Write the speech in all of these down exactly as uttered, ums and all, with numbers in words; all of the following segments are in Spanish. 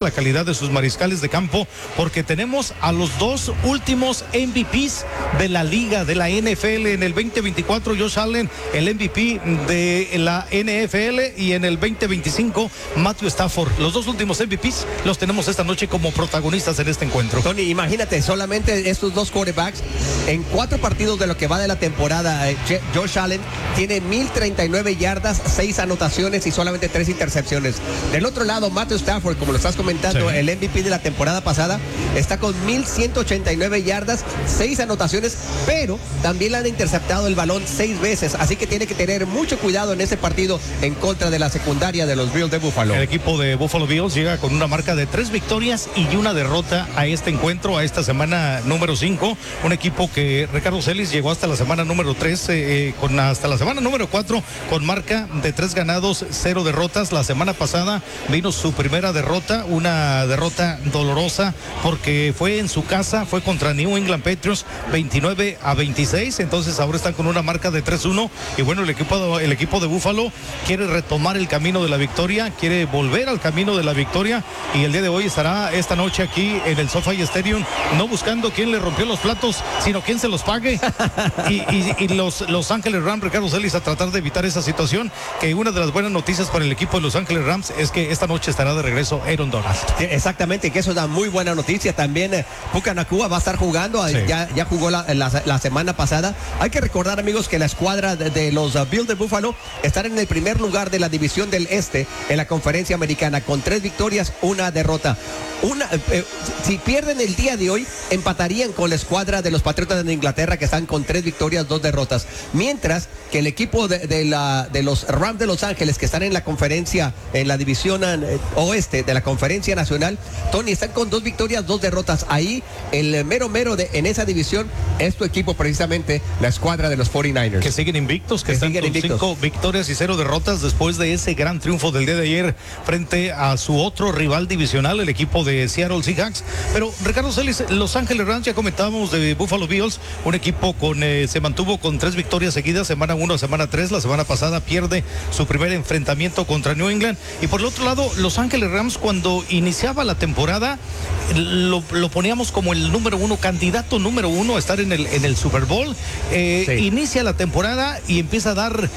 la calidad de sus mariscales de campo, porque tenemos a los dos últimos M V Pes de la liga, de la N F L. En el veinte veinticuatro, Josh Allen, el M V P de la N F L, y en el veinte veinticinco, Matthew Stafford. Los dos últimos M V Pes los tenemos esta noche como protagonistas en este encuentro. Tony, imagínate, solamente estos dos quarterbacks en cuatro partidos de lo que va de la temporada. eh, Josh Allen tiene mil treinta y nueve yardas, seis anotaciones y solamente tres intercepciones. Del otro lado, Matthew Stafford, como lo estás comentando, sí, el M V P de la temporada pasada, está con mil ciento ochenta y nueve yardas, seis anotaciones, pero también le han interceptado el balón seis veces, así que tiene que tener mucho cuidado en ese partido en contra de la secundaria de los Bills de Buffalo. El equipo de Buffalo Bills llega con una marca de tres victorias y una derrota a este encuentro, a esta semana número cinco. Un equipo que Ricardo Celis llegó hasta la semana número tres, eh, con hasta la semana número cuatro con marca de tres ganados, cero derrotas. La semana pasada vino su primera derrota, una derrota dolorosa porque fue en su casa, fue contra New England Patriots, veintinueve a veintiséis. Entonces ahora están con una marca de tres uno y bueno, el equipo, el equipo de Buffalo quiere retomar el camino de la victoria, quiere volver al camino de la victoria, y el día de hoy estará esta noche aquí en el SoFi Stadium, no buscando quién le rompió los platos, sino quién se los pague. y, y, y los Los Ángeles Rams, Ricardo Celis, a tratar de evitar esa situación. Que una de las buenas noticias para el equipo de Los Ángeles Rams es que esta noche estará de regreso Aaron Donald. Exactamente, que eso da muy buena noticia. También eh, Puka Nacua va a estar jugando, sí. ya, ya jugó la, la, la semana pasada. Hay que recordar, amigos, que la escuadra de, de los uh, Bills de Buffalo están en el primer lugar de la división del Este en la conferencia americana, con tres victorias, una derrota. Una, eh, si pierden el día de hoy, empatarían con la escuadra de los Patriotas de Inglaterra, que están con tres victorias, dos derrotas. Mientras que el equipo de, de, la, de los Rams de Los Ángeles, que están en la conferencia, en la división eh, oeste de la conferencia nacional, Tony, están con dos victorias, dos derrotas. Ahí el mero mero de, en esa división es tu equipo, precisamente la escuadra de los cuarenta y nueve ers. Que siguen invictos, que, que están con invictos. cinco victorias y cero derrotas después de ese gran triunfo del día de ayer frente a su otro rival divisional, el equipo de Seattle Seahawks. Pero Ricardo Celis, Los Ángeles Rams, ya comentábamos de Buffalo Bills, un equipo con eh, se mantuvo con tres victorias seguidas, semana uno a semana tres. La semana pasada pierde su primer enfrentamiento contra New England. Y por el otro lado, Los Ángeles Rams, cuando iniciaba la temporada, lo, lo poníamos como el número uno, candidato número uno a estar en el, en el Super Bowl. Eh, sí. Inicia la temporada y empieza a dar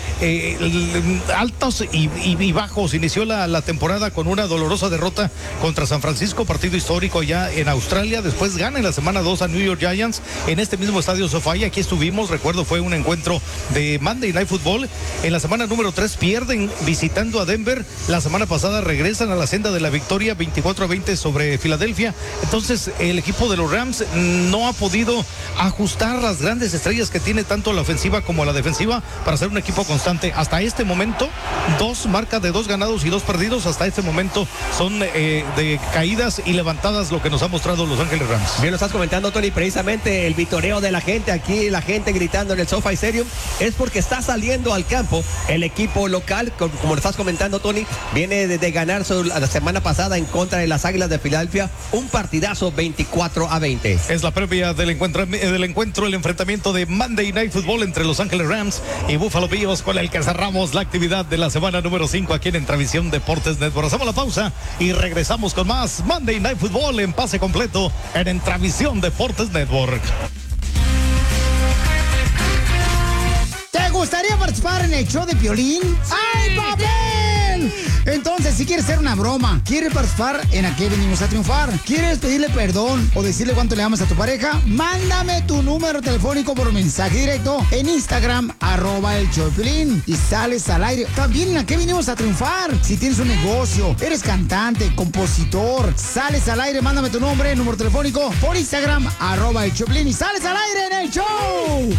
eh, altos y, y, y bajos. Inició la, la temporada con una dolorosa derrota contra San Francisco, partido histórico allá en Australia. Después gana en la semana dos a New York Giants en este mismo estadio SoFi. Aquí estuvimos, recuerdo, fue un encuentro de Monday Night Football. En la semana número tres pierden visitando a Denver. La semana pasada regresan a la senda de la victoria, veinticuatro a veinte sobre Filadelfia. Entonces el equipo de los Rams no ha podido ajustar las grandes estrellas que tiene tanto la ofensiva como la defensiva para ser un equipo constante. Hasta este momento, dos marcas de dos ganados y dos perdidos. Hasta este momento son eh, de caídas y levantadas lo que nos ha mostrado Los Ángeles Rams. Bien lo estás comentando, Tony, precisamente el vitoreo de la gente aquí, la gente gritando en el SoFi Stadium, es porque está saliendo al campo el equipo local, como, como lo estás comentando, Tony, viene de, de ganar su, la semana pasada en contra de las Águilas de Filadelfia, un partidazo veinticuatro a veinte. Es la previa del encuentro, del encuentro, el enfrentamiento de Monday Night Football entre Los Ángeles Rams y Buffalo Bills, con el que cerramos la actividad de la semana número cinco aquí en Entravisión Deportes Network. Hacemos la pausa y regresamos con más Monday Night Football en pase completo en Entravisión Deportes Network. ¿Te gustaría participar en el show de Piolín? ¡Sí! ¡Ay, papel! Entonces, si quieres hacer una broma, quieres participar en Aquí Venimos a Triunfar, quieres pedirle perdón o decirle cuánto le amas a tu pareja, mándame tu número telefónico por mensaje directo en Instagram, arroba el show de Piolín, y sales al aire. También en Aquí Venimos a Triunfar. Si tienes un negocio, eres cantante, compositor, sales al aire, mándame tu nombre, número telefónico por Instagram, arroba el show de Piolín, y sales al aire en el show.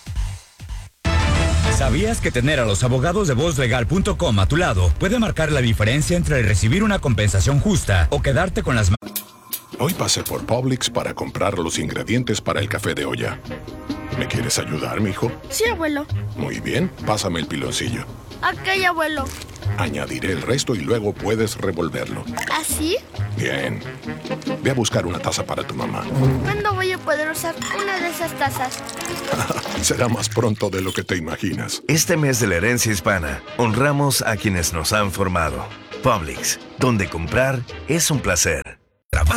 ¿Sabías que tener a los abogados de voz legal punto com a tu lado puede marcar la diferencia entre recibir una compensación justa o quedarte con las manos? Hoy pasé por Publix para comprar los ingredientes para el café de olla. ¿Me quieres ayudar, mijo? Sí, abuelo. Muy bien, pásame el piloncillo. Ok, abuelo. Añadiré el resto y luego puedes revolverlo. ¿Así? Bien. Ve a buscar una taza para tu mamá. ¿Cuándo voy a poder usar una de esas tazas? Será más pronto de lo que te imaginas. Este mes de la herencia hispana, honramos a quienes nos han formado. Publix, donde comprar es un placer.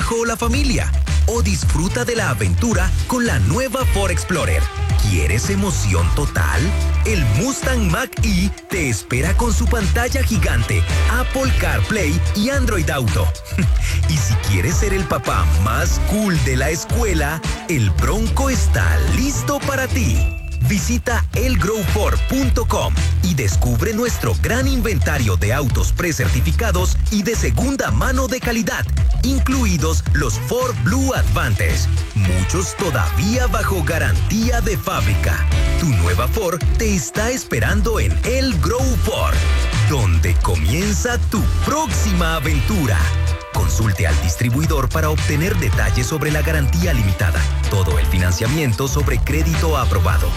trabajo o la familia. O disfruta de la aventura con la nueva Ford Explorer. ¿Quieres emoción total? El Mustang Mach-E te espera con su pantalla gigante, Apple CarPlay y Android Auto. Y si quieres ser el papá más cool de la escuela, el Bronco está listo para ti. Visita el grow ford punto com y descubre nuestro gran inventario de autos precertificados y de segunda mano de calidad, incluidos los Ford Blue Advantage, muchos todavía bajo garantía de fábrica. Tu nueva Ford te está esperando en El Grow Ford, donde comienza tu próxima aventura. Consulte al distribuidor para obtener detalles sobre la garantía limitada. Todo el financiamiento sobre crédito aprobado.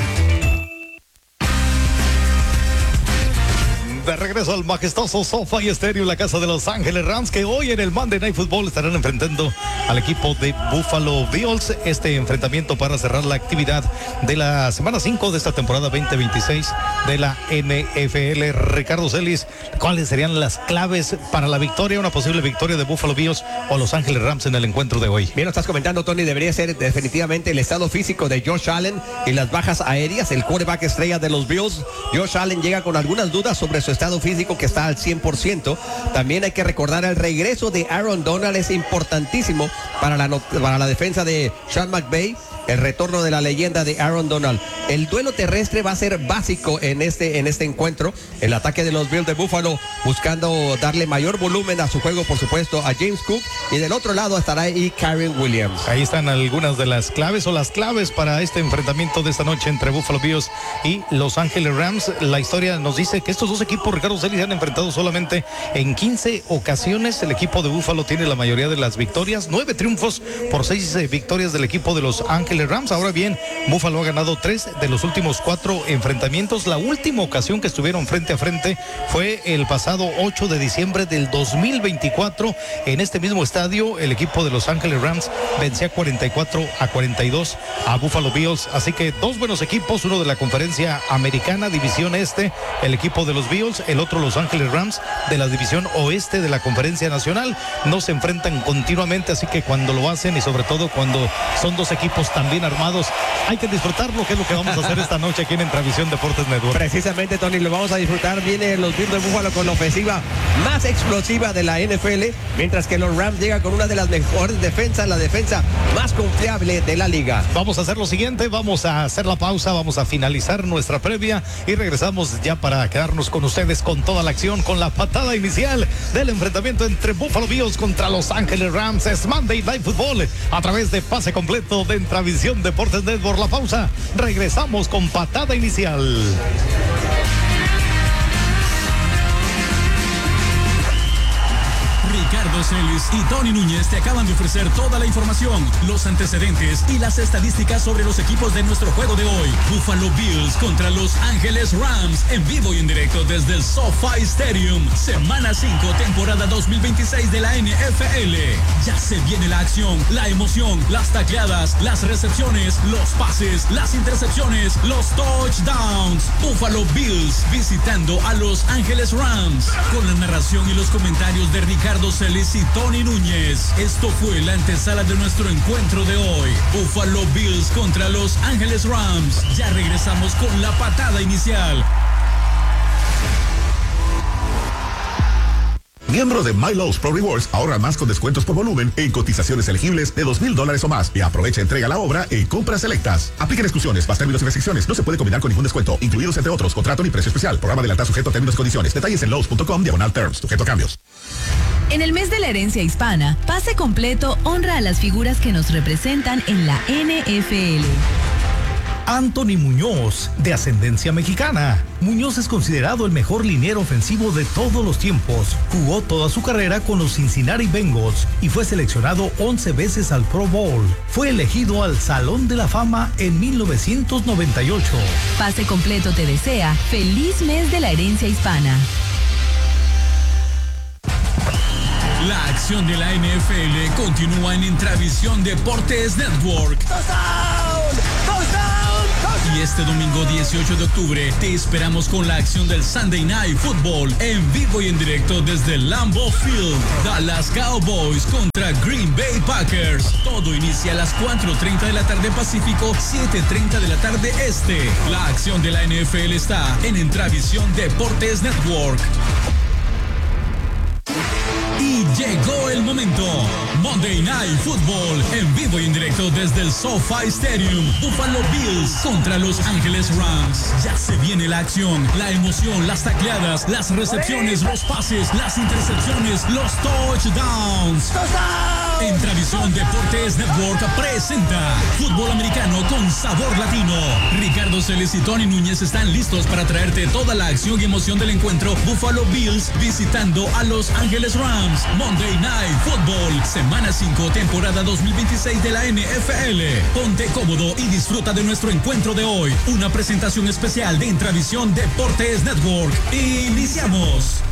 De regreso al majestuoso SoFi Stadium, la casa de Los Ángeles Rams, que hoy en el Monday Night Football estarán enfrentando al equipo de Buffalo Bills. Este enfrentamiento para cerrar la actividad de la semana cinco de esta temporada veinte veintiséis de la N F L. Ricardo Celis, ¿cuáles serían las claves para la victoria, una posible victoria de Buffalo Bills o Los Ángeles Rams en el encuentro de hoy? Bien, lo estás comentando, Tony, debería ser definitivamente el estado físico de Josh Allen y las bajas aéreas, el quarterback estrella de los Bills. Josh Allen llega con algunas dudas sobre su estado físico, que está al cien por ciento. También hay que recordar el regreso de Aaron Donald, es importantísimo para la, para la defensa de Sean McVay. El retorno de la leyenda de Aaron Donald. El duelo terrestre va a ser básico en este, en este encuentro. El ataque de los Bills de Buffalo buscando darle mayor volumen a su juego, por supuesto, a James Cook. Y del otro lado estará ahí Kyren Williams. Ahí están algunas de las claves o las claves para este enfrentamiento de esta noche entre Buffalo Bills y Los Ángeles Rams. La historia nos dice que estos dos equipos, Ricardo Celis, se han enfrentado solamente en quince ocasiones. El equipo de Buffalo tiene la mayoría de las victorias, nueve triunfos por seis victorias del equipo de Los Ángeles Rams. Ahora bien, Buffalo ha ganado tres de los últimos cuatro enfrentamientos. La última ocasión que estuvieron frente a frente fue el pasado ocho de diciembre del dos mil veinticuatro. En este mismo estadio, el equipo de Los Ángeles Rams vencía cuarenta y cuatro a cuarenta y dos a Buffalo Bills. Así que dos buenos equipos, uno de la conferencia americana, división este, el equipo de los Bills, el otro Los Ángeles Rams de la división oeste de la conferencia nacional. No se enfrentan continuamente, así que cuando lo hacen y sobre todo cuando son dos equipos tan bien armados, hay que disfrutarlo, que es lo que vamos a hacer esta noche aquí en Entravisión Deportes Network. Precisamente, Tony, lo vamos a disfrutar. Vienen los Bills de Buffalo con la ofensiva más explosiva de la N F L, mientras que los Rams llegan con una de las mejores defensas, la defensa más confiable de la liga. Vamos a hacer lo siguiente, vamos a hacer la pausa, vamos a finalizar nuestra previa y regresamos ya para quedarnos con ustedes con toda la acción, con la patada inicial del enfrentamiento entre Buffalo Bills contra Los Ángeles Rams. Es Monday Night Football a través de pase completo de Entravisión Deportes Network. La pausa, regresamos con patada inicial. Ricardo Celis y Tony Núñez te acaban de ofrecer toda la información, los antecedentes y las estadísticas sobre los equipos de nuestro juego de hoy. Buffalo Bills contra Los Ángeles Rams, en vivo y en directo desde el SoFi Stadium. Semana cinco, temporada dos mil veintiséis de la N F L. Ya se viene la acción, la emoción, las tacleadas, las recepciones, los pases, las intercepciones, los touchdowns. Buffalo Bills visitando a Los Ángeles Rams. Con la narración y los comentarios de Ricardo Celis y Tony Núñez. Esto fue la antesala de nuestro encuentro de hoy. Buffalo Bills contra Los Ángeles Rams. Ya regresamos con la patada inicial. Miembro de MyLowe's Pro Rewards, ahorra más con descuentos por volumen en cotizaciones elegibles de dos mil dólares o más y aprovecha entrega a la obra en compras selectas. Apliquen exclusiones, más términos y restricciones. No se puede combinar con ningún descuento, incluidos entre otros contrato ni precio especial. Programa de lealtad sujeto a términos y condiciones. Detalles en lowes punto com diagonal terms, sujeto a cambios. En el mes de la herencia hispana, Pase Completo honra a las figuras que nos representan en la N F L. Anthony Muñoz, de ascendencia mexicana. Muñoz es considerado el mejor liniero ofensivo de todos los tiempos. Jugó toda su carrera con los Cincinnati Bengals y fue seleccionado once veces al Pro Bowl. Fue elegido al Salón de la Fama en mil novecientos noventa y ocho. Pase Completo te desea feliz mes de la herencia hispana. La acción de la N F L continúa en Entravisión Deportes Network. ¡Touchdown! ¡Touchdown! ¡Touchdown! Y este domingo dieciocho de octubre te esperamos con la acción del Sunday Night Football en vivo y en directo desde Lambeau Field. Dallas Cowboys contra Green Bay Packers. Todo inicia a las cuatro treinta de la tarde Pacífico, siete treinta de la tarde Este. La acción de la N F L está en Entravisión Deportes Network. Y llegó el momento. Monday Night Football en vivo y en directo desde el SoFi Stadium. Buffalo Bills contra Los Ángeles Rams. Ya se viene la acción, la emoción, las tacleadas, las recepciones, los pases, las intercepciones, los touchdowns. Entravisión Deportes Network presenta Fútbol Americano con Sabor Latino. Ricardo Celes y Tony Núñez están listos para traerte toda la acción y emoción del encuentro Buffalo Bills visitando a Los Ángeles Rams. Monday Night Football, semana cinco, temporada dos mil veintiséis de la N F L. Ponte cómodo y disfruta de nuestro encuentro de hoy. Una presentación especial de Entravisión Deportes Network. Iniciamos.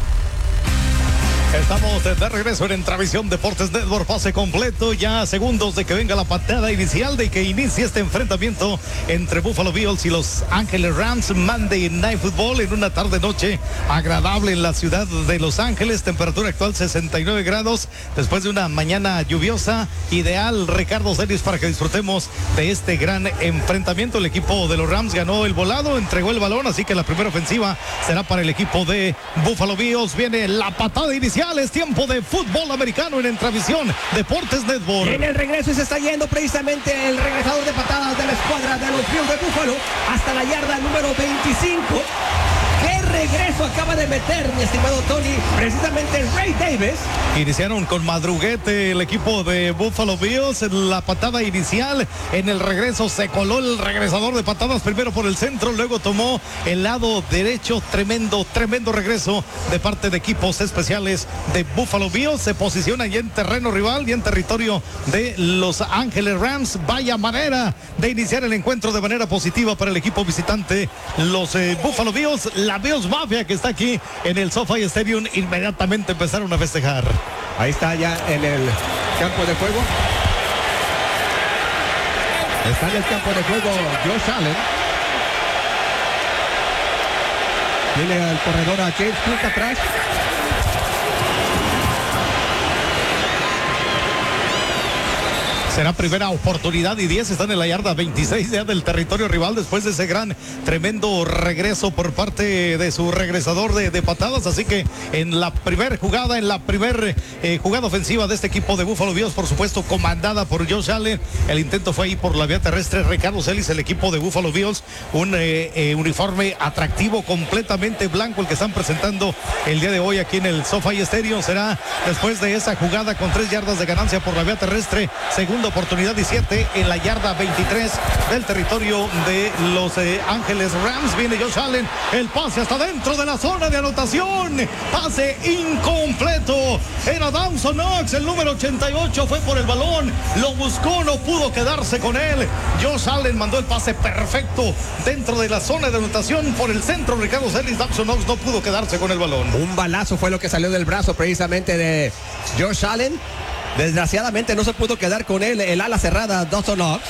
Estamos de regreso en Entravisión Deportes Network, pase completo, ya segundos de que venga la patada inicial de que inicie este enfrentamiento entre Buffalo Bills y Los Ángeles Rams. Monday Night Football en una tarde-noche agradable en la ciudad de Los Ángeles, temperatura actual sesenta y nueve grados, después de una mañana lluviosa, ideal, Ricardo Celis, para que disfrutemos de este gran enfrentamiento. El equipo de los Rams ganó el volado, entregó el balón, así que la primera ofensiva será para el equipo de Buffalo Bills. Viene la patada inicial. Es tiempo de fútbol americano en Entravisión Deportes Network. En el regreso se está yendo precisamente el regresador de patadas de la escuadra de los Bills de Buffalo hasta la yarda número veinticinco. ¡Qué regreso acaba de meter, mi estimado Tony! Precisamente Ray Davis. Iniciaron con madruguete el equipo de Buffalo Bills. La patada inicial, en el regreso se coló el regresador de patadas primero por el centro, luego tomó el lado derecho. Tremendo, tremendo regreso de parte de equipos especiales de Buffalo Bills. Se posiciona ya en terreno rival y en territorio de Los Ángeles Rams. Vaya manera de iniciar el encuentro de manera positiva para el equipo visitante, los eh, Buffalo Bills. La Bills Mafia que está aquí en el SoFi Stadium inmediatamente empezaron a festejar. Ahí está ya en el campo de juego. Está en el campo de juego Josh Allen. Tiene al corredor a James Cook atrás. Será primera oportunidad y diez, están en la yarda veintiséis ya del territorio rival después de ese gran, tremendo regreso por parte de su regresador de, de patadas. Así que en la primera jugada, en la primera eh, jugada ofensiva de este equipo de Buffalo Bills, por supuesto comandada por Josh Allen, el intento fue ahí por la vía terrestre. Ricardo Celis, el equipo de Buffalo Bills, un eh, eh, uniforme atractivo, completamente blanco, el que están presentando el día de hoy aquí en el SoFi Stadium. Será después de esa jugada con tres yardas de ganancia por la vía terrestre, segunda oportunidad y siete en la yarda veintitrés del territorio de Los eh, Ángeles Rams. Viene Josh Allen, el pase hasta dentro de la zona de anotación, pase incompleto. Era Dawson Knox, el número ochenta y ocho, fue por el balón, lo buscó, no pudo quedarse con él. Josh Allen mandó el pase perfecto dentro de la zona de anotación por el centro. Ricardo Celis, Dawson Knox no pudo quedarse con el balón. Un balazo fue lo que salió del brazo precisamente de Josh Allen. Desgraciadamente no se pudo quedar con él el ala cerrada Dawson Knox.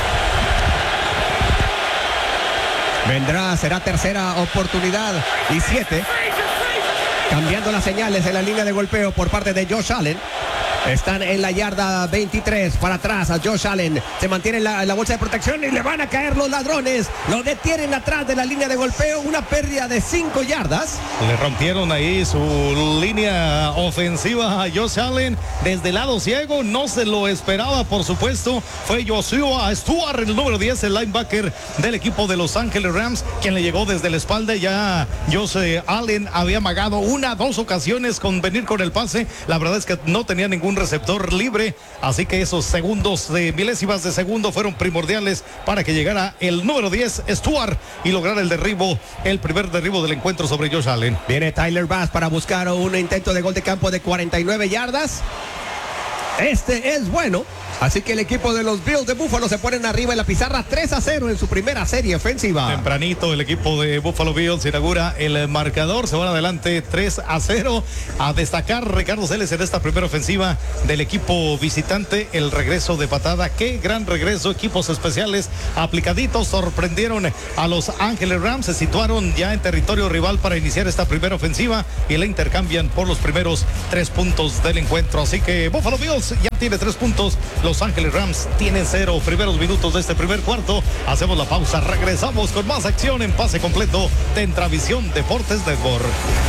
Vendrá, será tercera oportunidad y siete. Cambiando las señales en la línea de golpeo por parte de Josh Allen. Están en la yarda veintitrés, para atrás a Josh Allen, se mantiene en la, en la bolsa de protección y le van a caer los ladrones, lo detienen atrás de la línea de golpeo, una pérdida de cinco yardas. Le rompieron ahí su línea ofensiva a Josh Allen desde el lado ciego, no se lo esperaba, por supuesto. Fue Joshua Stewart, el número diez, el linebacker del equipo de Los Ángeles Rams, quien le llegó desde la espalda. Ya Josh Allen había amagado una, dos ocasiones con venir con el pase, la verdad es que no tenía ningún receptor libre, así que esos segundos de milésimas de segundo fueron primordiales para que llegara el número diez, Stewart, y lograr el derribo, el primer derribo del encuentro sobre Josh Allen. Viene Tyler Bass para buscar un intento de gol de campo de cuarenta y nueve yardas. Este es bueno. Así que el equipo de los Bills de Buffalo se ponen arriba en la pizarra tres a cero en su primera serie ofensiva. Tempranito el equipo de Buffalo Bills inaugura el marcador, se van adelante tres a cero. A destacar Ricardo Celes en esta primera ofensiva del equipo visitante, el regreso de patada, qué gran regreso, equipos especiales aplicaditos, sorprendieron a los Ángeles Rams, se situaron ya en territorio rival para iniciar esta primera ofensiva y la intercambian por los primeros tres puntos del encuentro. Así que Buffalo Bills ya tiene tres puntos, Los Ángeles Rams tienen cero. Primeros minutos de este primer cuarto, hacemos la pausa, regresamos con más acción en Pase Completo de Intravisión Deportes Network.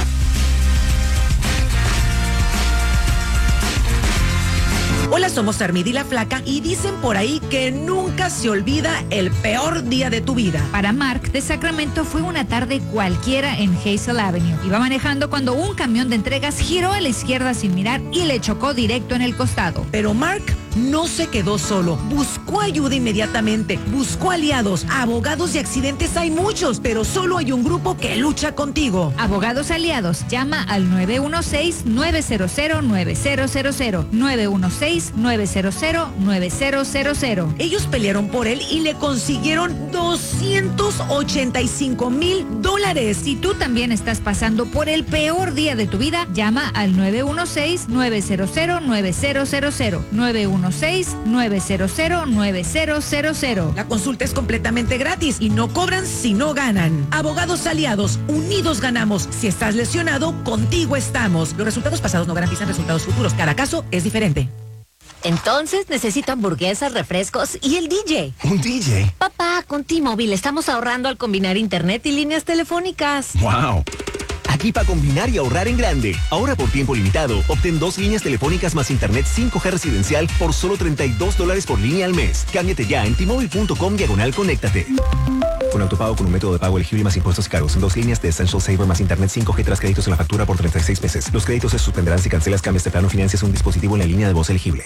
Hola, somos Armida y la Flaca y dicen por ahí que nunca se olvida el peor día de tu vida. Para Mark, de Sacramento fue una tarde cualquiera en Hazel Avenue. Iba manejando cuando un camión de entregas giró a la izquierda sin mirar y le chocó directo en el costado. Pero Mark no se quedó solo, buscó ayuda inmediatamente, buscó aliados, abogados de accidentes hay muchos, pero solo hay un grupo que lucha contigo. Abogados aliados, llama al nueve uno seis, nueve cero cero, nueve cero cero cero, nueve uno seis, nueve cero cero, nueve cero cero cero. Ellos pelearon por él y le consiguieron doscientos ochenta y cinco mil dólares. Si tú también estás pasando por el peor día de tu vida, llama al nueve uno seis, nueve cero cero, nueve cero cero cero, nueve uno seis, nueve cero cero, nueve cero cero cero. La consulta es completamente gratis y no cobran si no ganan. Abogados aliados, unidos ganamos. Si estás lesionado, contigo estamos. Los resultados pasados no garantizan resultados futuros. Cada caso es diferente. Entonces necesito hamburguesas, refrescos y el D J. ¿Un D J? Papá, con T-Mobile estamos ahorrando al combinar internet y líneas telefónicas. ¡Wow! Aquí para combinar y ahorrar en grande. Ahora por tiempo limitado, obtén dos líneas telefónicas más internet cinco G residencial por solo treinta y dos dólares por línea al mes. Cámbiate ya en T-Mobile.com diagonal conéctate. Con autopago con un método de pago elegible más impuestos y cargos. En dos líneas de Essential Saver más internet cinco G tras créditos en la factura por treinta y seis meses. Los créditos se suspenderán si cancelas, cambias de plano, financias un dispositivo en la línea de voz elegible.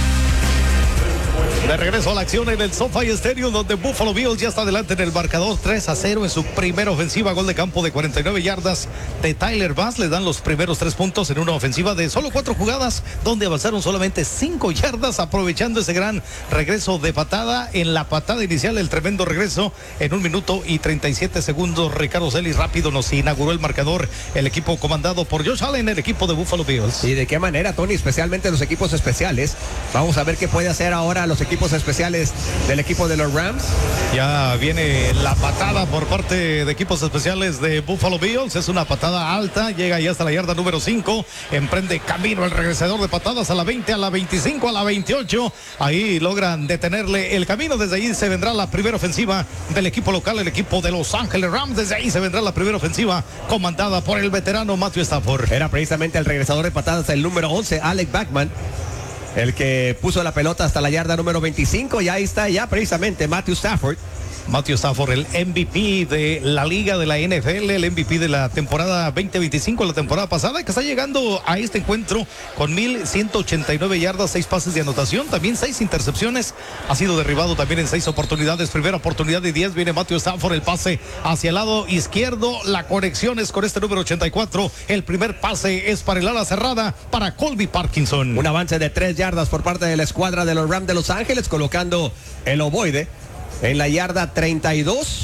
De regreso a la acción en el SoFi Stadium, donde Buffalo Bills ya está adelante en el marcador tres a cero en su primera ofensiva. Gol de campo de cuarenta y nueve yardas de Tyler Bass. Le dan los primeros tres puntos en una ofensiva de solo cuatro jugadas, donde avanzaron solamente cinco yardas, aprovechando ese gran regreso de patada. En la patada inicial, el tremendo regreso en un minuto y treinta y siete segundos. Ricardo Celis rápido nos inauguró el marcador. El equipo comandado por Josh Allen, el equipo de Buffalo Bills. ¿Y de qué manera, Tony? Especialmente los equipos especiales. Vamos a ver qué puede hacer ahora los equipos especiales del equipo de los Rams. Ya viene la patada por parte de equipos especiales de Buffalo Bills. Es una patada alta, llega ya hasta la yarda número cinco, emprende camino el regresador de patadas a la veinte, a la veinticinco, a la veintiocho. Ahí logran detenerle el camino. Desde ahí se vendrá la primera ofensiva del equipo local, el equipo de Los Ángeles Rams. Desde ahí se vendrá la primera ofensiva comandada por el veterano Matthew Stafford. Era precisamente el regresador de patadas, el número once, Alex Bachman, el que puso la pelota hasta la yarda número veinticinco, y ahí está ya precisamente Matthew Stafford. Matthew Stafford, el M V P de la liga de la N F L, el M V P de la temporada veinte veinticinco, la temporada pasada, que está llegando a este encuentro con mil ciento ochenta y nueve yardas, seis pases de anotación, también seis intercepciones, ha sido derribado también en seis oportunidades. Primera oportunidad de diez, viene Matthew Stafford, el pase hacia el lado izquierdo, la conexión es con este número ochenta y cuatro, el primer pase es para el ala cerrada, para Colby Parkinson. Un avance de tres yardas por parte de la escuadra de los Rams de Los Ángeles, colocando el ovoide en la yarda treinta y dos.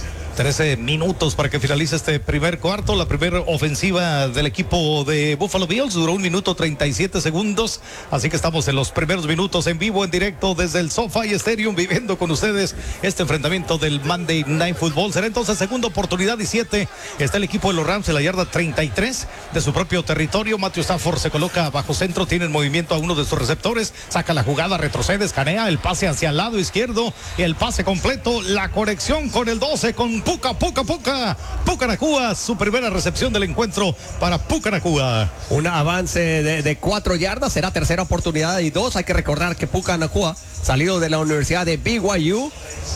trece minutos para que finalice este primer cuarto. La primera ofensiva del equipo de Buffalo Bills duró un minuto treinta y siete segundos. Así que estamos en los primeros minutos en vivo, en directo desde el SoFi Stadium, viviendo con ustedes este enfrentamiento del Monday Night Football. Será entonces segunda oportunidad y siete. Está el equipo de los Rams en la yarda treinta y tres de su propio territorio. Matthew Stafford se coloca bajo centro, tiene en movimiento a uno de sus receptores, saca la jugada, retrocede, escanea, el pase hacia el lado izquierdo, y el pase completo, la conexión con el doce, con Puka, Puka, Puka, Puka Nacua, su primera recepción del encuentro para Puka Nacua. Un avance de, de cuatro yardas, será tercera oportunidad y dos. Hay que recordar que Puka Nacua, salido de la Universidad de B Y U,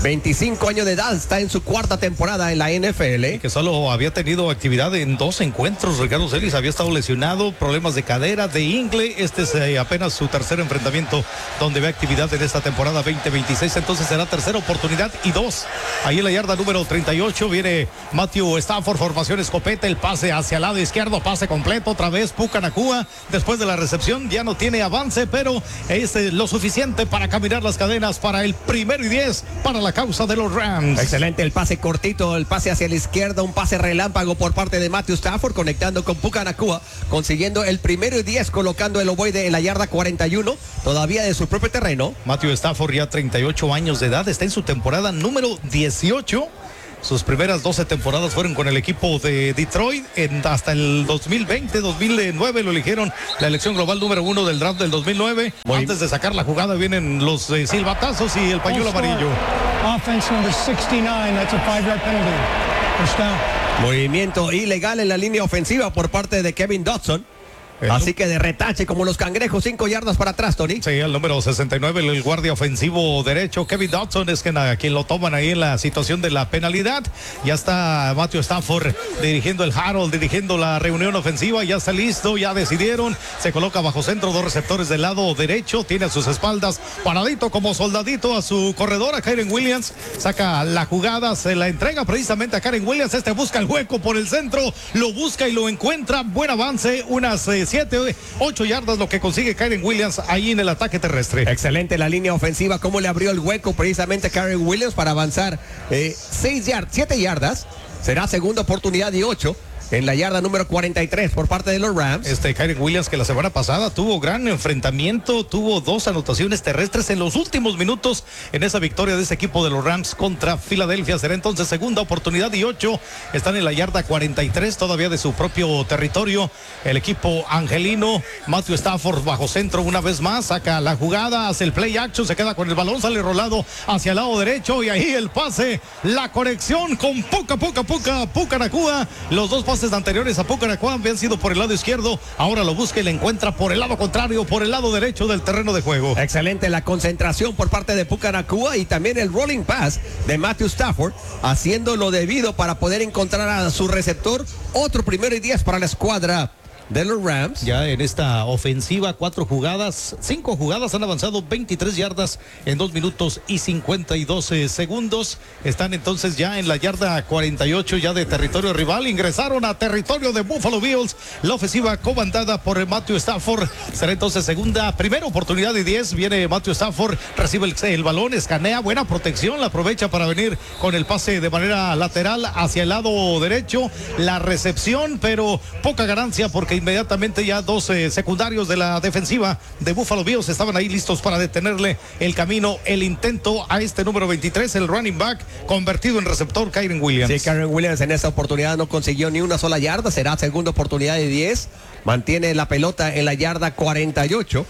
veinticinco años de edad, está en su cuarta temporada en la N F L. Y que solo había tenido actividad en dos encuentros. Ricardo Celis había estado lesionado, problemas de cadera, de ingle. Este es eh, apenas su tercer enfrentamiento donde ve actividad en esta temporada veinte veintiséis. Entonces será tercera oportunidad y dos. Ahí en la yarda número treinta y ocho viene Matthew Stafford, formación escopeta, el pase hacia el lado izquierdo, pase completo, otra vez Puka Nacua. Después de la recepción ya no tiene avance, pero es eh, lo suficiente para caminar las cadenas para el primero y diez para la causa de los Rams. Excelente el pase cortito, el pase hacia la izquierda, un pase relámpago por parte de Matthew Stafford, conectando con Puka Nacua, consiguiendo el primero y diez, colocando el ovoide en la yarda cuarenta y uno, todavía de su propio terreno. Matthew Stafford, ya treinta y ocho años de edad, está en su temporada número dieciocho. Sus primeras doce temporadas fueron con el equipo de Detroit. En, hasta el dos mil veinte, dos mil nueve lo eligieron la elección global número uno del draft del dos mil nueve. Muy Antes de sacar la jugada vienen los eh, silbatazos y el pañuelo amarillo. Offense number sixty-nine, that's a five-yard penalty. First down. Movimiento ilegal en la línea ofensiva por parte de Kevin Dodson. Así que de retache como los cangrejos, cinco yardas para atrás, Tony. Sí, el número sesenta y nueve, el guardia ofensivo derecho, Kevin Dodson, es quien, a quien lo toman ahí en la situación de la penalidad. Ya está Matthew Stafford dirigiendo el Harold, dirigiendo la reunión ofensiva, ya está listo, ya decidieron. Se coloca bajo centro, dos receptores del lado derecho, tiene a sus espaldas paradito como soldadito a su corredor, a Kyren Williams. Saca la jugada, se la entrega precisamente a Kyren Williams. Este busca el hueco por el centro, lo busca y lo encuentra. Buen avance, unas eh, siete, ocho yardas lo que consigue Kyren Williams ahí en el ataque terrestre. Excelente la línea ofensiva, cómo le abrió el hueco precisamente a Kyren Williams para avanzar eh, seis yardas, siete yardas. Será segunda oportunidad y ocho. En la yarda número cuarenta y tres por parte de los Rams. Este Kyren Williams, que la semana pasada tuvo gran enfrentamiento, tuvo dos anotaciones terrestres en los últimos minutos en esa victoria de ese equipo de los Rams contra Filadelfia. Será entonces segunda oportunidad y ocho. Están en la yarda cuarenta y tres todavía de su propio territorio. El equipo angelino, Matthew Stafford bajo centro una vez más, saca la jugada, hace el play action, se queda con el balón, sale rolado hacia el lado derecho y ahí el pase, la conexión con Puka, Puka, Puka, Puka Nacua. Los dos pases anteriores a Puka Nacua habían sido por el lado izquierdo, ahora lo busca y le encuentra por el lado contrario, por el lado derecho del terreno de juego. Excelente la concentración por parte de Puka Nacua y también el rolling pass de Matthew Stafford, haciendo lo debido para poder encontrar a su receptor. Otro primero y diez para la escuadra de los Rams. Ya en esta ofensiva, cuatro jugadas, cinco jugadas, han avanzado veintitrés yardas en dos minutos y cincuenta y dos segundos. Están entonces ya en la yarda cuarenta y ocho ya de territorio rival. Ingresaron a territorio de Buffalo Bills. La ofensiva comandada por Matthew Stafford. Será entonces segunda, primera oportunidad y diez. Viene Matthew Stafford, recibe el, el balón, escanea, buena protección, la aprovecha para venir con el pase de manera lateral hacia el lado derecho. La recepción, pero poca ganancia porque inmediatamente ya dos eh, secundarios de la defensiva de Buffalo Bills estaban ahí listos para detenerle el camino, el intento a este número veintitrés, el running back convertido en receptor, Kyren Williams. Sí, Kyren Williams en esta oportunidad no consiguió ni una sola yarda, será segunda oportunidad de diez, mantiene la pelota en la yarda cuarenta y ocho.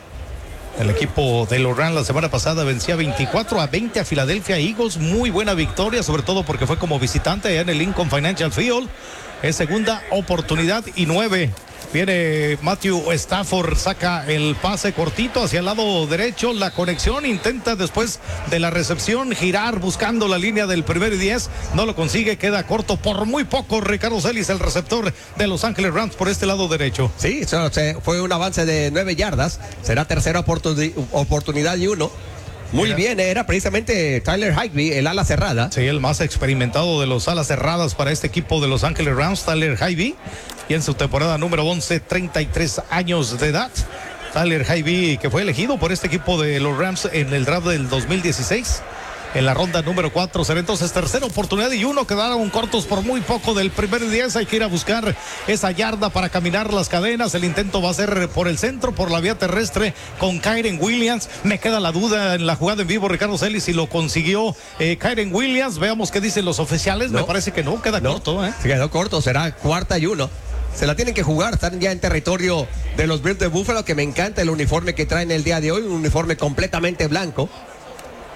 El equipo de los Rams la semana pasada vencía veinticuatro a veinte a Philadelphia Eagles. Muy buena victoria, sobre todo porque fue como visitante allá en el Lincoln Financial Field. Es segunda oportunidad y nueve. Viene Matthew Stafford, saca el pase cortito hacia el lado derecho, la conexión, intenta después de la recepción girar buscando la línea del primer y diez, no lo consigue, queda corto por muy poco. Ricardo Celis, el receptor de Los Ángeles Rams por este lado derecho. Sí, fue un avance de nueve yardas, será tercera oportun- oportunidad y uno. Muy bien, era precisamente Tyler Higbee, el ala cerrada. Sí, el más experimentado de los alas cerradas para este equipo de Los Ángeles Rams, Tyler Higbee. Y en su temporada número once, treinta y tres años de edad. Tyler Higbee, que fue elegido por este equipo de los Rams en el draft del dos mil dieciséis. En la ronda número cuatro, será entonces tercera oportunidad y uno, quedaron cortos por muy poco del primer y diez. Hay que ir a buscar esa yarda para caminar las cadenas. El intento va a ser por el centro, por la vía terrestre con Kyren Williams. Me queda la duda en la jugada en vivo, Ricardo Celis, si lo consiguió eh, Kyren Williams. Veamos qué dicen los oficiales. No. Me parece que no, queda no. corto. ¿eh? Se quedó corto, será cuarta y uno. Se la tienen que jugar, están ya en territorio de los Bills de Buffalo, que me encanta el uniforme que traen el día de hoy, un uniforme completamente blanco.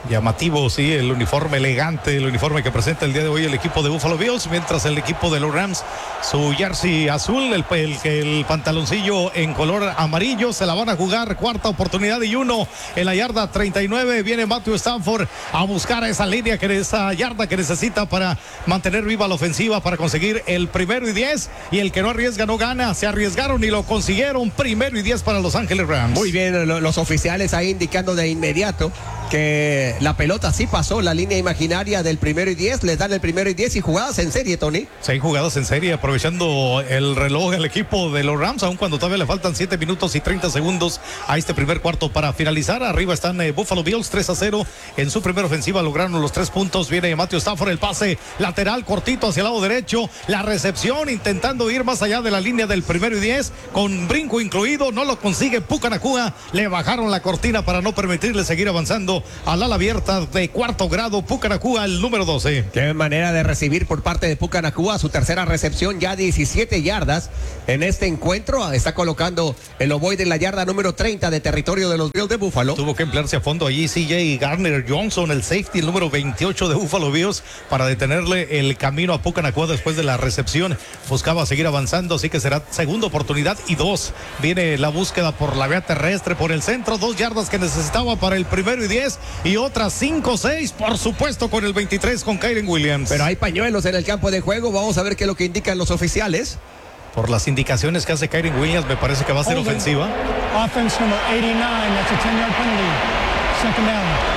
Llamativo, sí, el uniforme elegante, el uniforme que presenta el día de hoy el equipo de Buffalo Bills, mientras el equipo de los Rams, su jersey azul, el, el, el pantaloncillo en color amarillo, se la van a jugar, cuarta oportunidad y uno en la yarda treinta y nueve, viene Matthew Stafford a buscar esa línea, que esa yarda que necesita para mantener viva la ofensiva, para conseguir el primero y diez, y el que no arriesga no gana, se arriesgaron y lo consiguieron, primero y diez para Los Ángeles Rams. Muy bien, los oficiales ahí indicando de inmediato que la pelota sí pasó la línea imaginaria del primero y diez, les dan el primero y diez y jugadas en serie, Tony. Seis jugadas en serie, aprovechando el reloj al equipo de los Rams, aun cuando todavía le faltan siete minutos y treinta segundos a este primer cuarto para finalizar. Arriba están eh, Buffalo Bills, tres a cero en su primera ofensiva, lograron los tres puntos. Viene Matthew Stafford, el pase lateral cortito hacia el lado derecho, la recepción intentando ir más allá de la línea del primero y diez, con brinco incluido, no lo consigue Puka Nacua, le bajaron la cortina para no permitirle seguir avanzando al ala abierta de cuarto grado. Puka Nacua, el número doce. Qué manera de recibir por parte de Puka Nacua, su tercera recepción, ya diecisiete yardas en este encuentro. Está colocando el ovoide en la yarda número treinta de territorio de los Bills de Buffalo. Tuvo que emplearse a fondo allí C J Garner Johnson, el safety, el número veintiocho de Buffalo Bills, para detenerle el camino a Puka Nacua después de la recepción. Buscaba seguir avanzando, así que será segunda oportunidad y dos. Viene la búsqueda por la vía terrestre, por el centro, dos yardas que necesitaba para el primero y diez, y otras cinco seis, por supuesto, con el veintitrés, con Kyren Williams. Pero hay pañuelos en el campo de juego, vamos a ver qué es lo que indican los oficiales. Por las indicaciones que hace Kyren Williams, me parece que va a ser ofensiva. Offense number eighty-nine, that's a ten-yard penalty. Second down.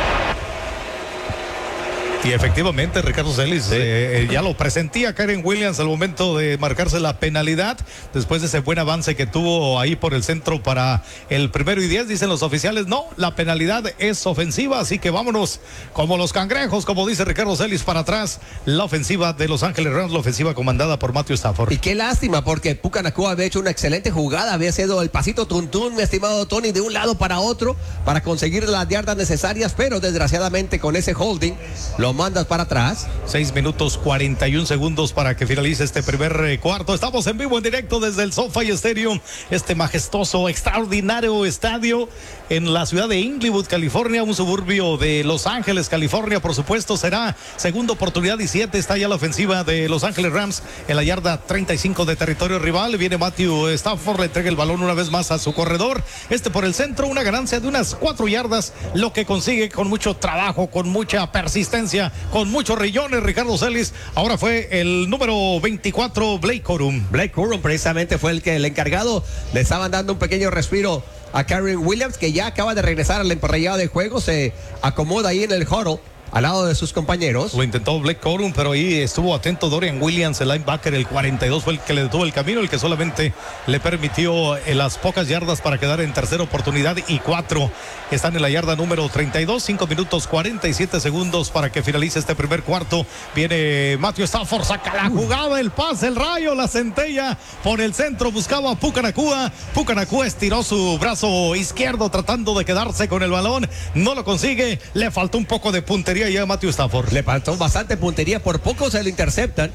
Y efectivamente, Ricardo Celis, sí. eh, ya lo presentía Kyren Williams al momento de marcarse la penalidad, después de ese buen avance que tuvo ahí por el centro para el primero y diez. Dicen los oficiales, no, la penalidad es ofensiva, así que vámonos como los cangrejos, como dice Ricardo Celis, para atrás. La ofensiva de Los Ángeles Rams, la ofensiva comandada por Matthew Stafford. Y qué lástima, porque Puka Nacua había hecho una excelente jugada, había sido el pasito tuntún, mi estimado Tony, de un lado para otro, para conseguir las yardas necesarias, pero desgraciadamente con ese holding, lo mandas para atrás. Seis minutos cuarenta y un segundos para que finalice este primer eh, cuarto. Estamos en vivo, en directo desde el SoFi Stadium, este majestuoso, extraordinario estadio en la ciudad de Inglewood, California, un suburbio de Los Ángeles, California. Por supuesto, será segunda oportunidad y siete. Está ya la ofensiva de Los Ángeles Rams en la yarda treinta y cinco de territorio rival. Viene Matthew Stafford, le entrega el balón una vez más a su corredor. Este por el centro, una ganancia de unas cuatro yardas, lo que consigue con mucho trabajo, con mucha persistencia, con muchos rillones. Ricardo Celis, ahora fue el número veinticuatro, Blake Corum. Blake Corum precisamente fue el que el encargado, le estaban dando un pequeño respiro a Kyren Williams, que ya acaba de regresar al emparrillado de juego, se acomoda ahí en el huddle al lado de sus compañeros. Lo intentó Blake Corum, pero ahí estuvo atento Dorian Williams, el linebacker, el cuarenta y dos, fue el que le detuvo el camino, el que solamente le permitió en las pocas yardas para quedar en tercera oportunidad y cuatro. Están en la yarda número treinta y dos, cinco minutos cuarenta y siete segundos para que finalice este primer cuarto. Viene Matthew Stafford, saca la jugada, el pase, el rayo, la centella por el centro, buscaba a Puka Nacua. Puka Nacua estiró su brazo izquierdo tratando de quedarse con el balón, no lo consigue, le faltó un poco de puntería ya a Matthew Stafford. Le faltó bastante puntería, por poco se lo interceptan.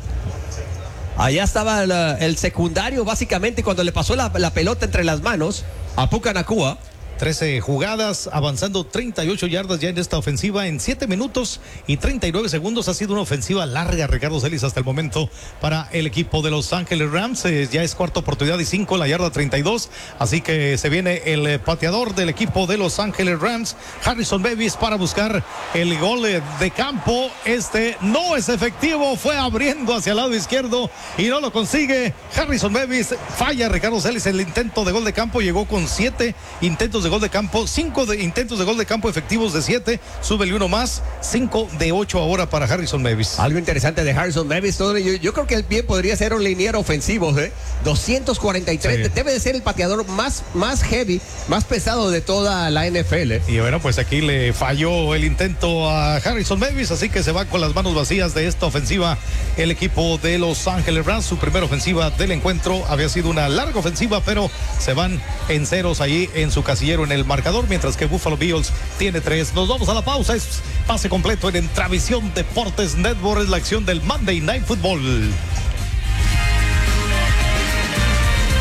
Allá estaba el, el secundario, básicamente, cuando le pasó la, la pelota entre las manos a Puka Nacua. trece jugadas, avanzando treinta y ocho yardas ya en esta ofensiva en siete minutos y treinta y nueve segundos. Ha sido una ofensiva larga, Ricardo Celis, hasta el momento para el equipo de Los Ángeles Rams. Eh, ya es cuarta oportunidad y cinco, la yarda treinta y dos. Así que se viene el eh, pateador del equipo de Los Ángeles Rams, Harrison Davis, para buscar el gol eh, de campo. Este no es efectivo, fue abriendo hacia el lado izquierdo y no lo consigue. Harrison Davis falla, Ricardo Celis, el intento de gol de campo. Llegó con siete intentos de gol de campo, cinco de intentos de gol de campo efectivos de siete, súbele uno más, cinco de ocho ahora para Harrison Davis. Algo interesante de Harrison Davis, yo, yo creo que él bien podría ser un liniero ofensivo, ¿eh? doscientos cuarenta y tres, sí. Debe de ser el pateador más, más heavy, más pesado de toda la N F L. Y bueno, pues aquí le falló el intento a Harrison Davis, así que se va con las manos vacías de esta ofensiva el equipo de Los Ángeles Rams. Su primera ofensiva del encuentro había sido una larga ofensiva, pero se van en ceros ahí en su casillero en el marcador, mientras que Buffalo Bills tiene tres. Nos vamos a la pausa, es pase completo en Entravisión Deportes Network, es la acción del Monday Night Football.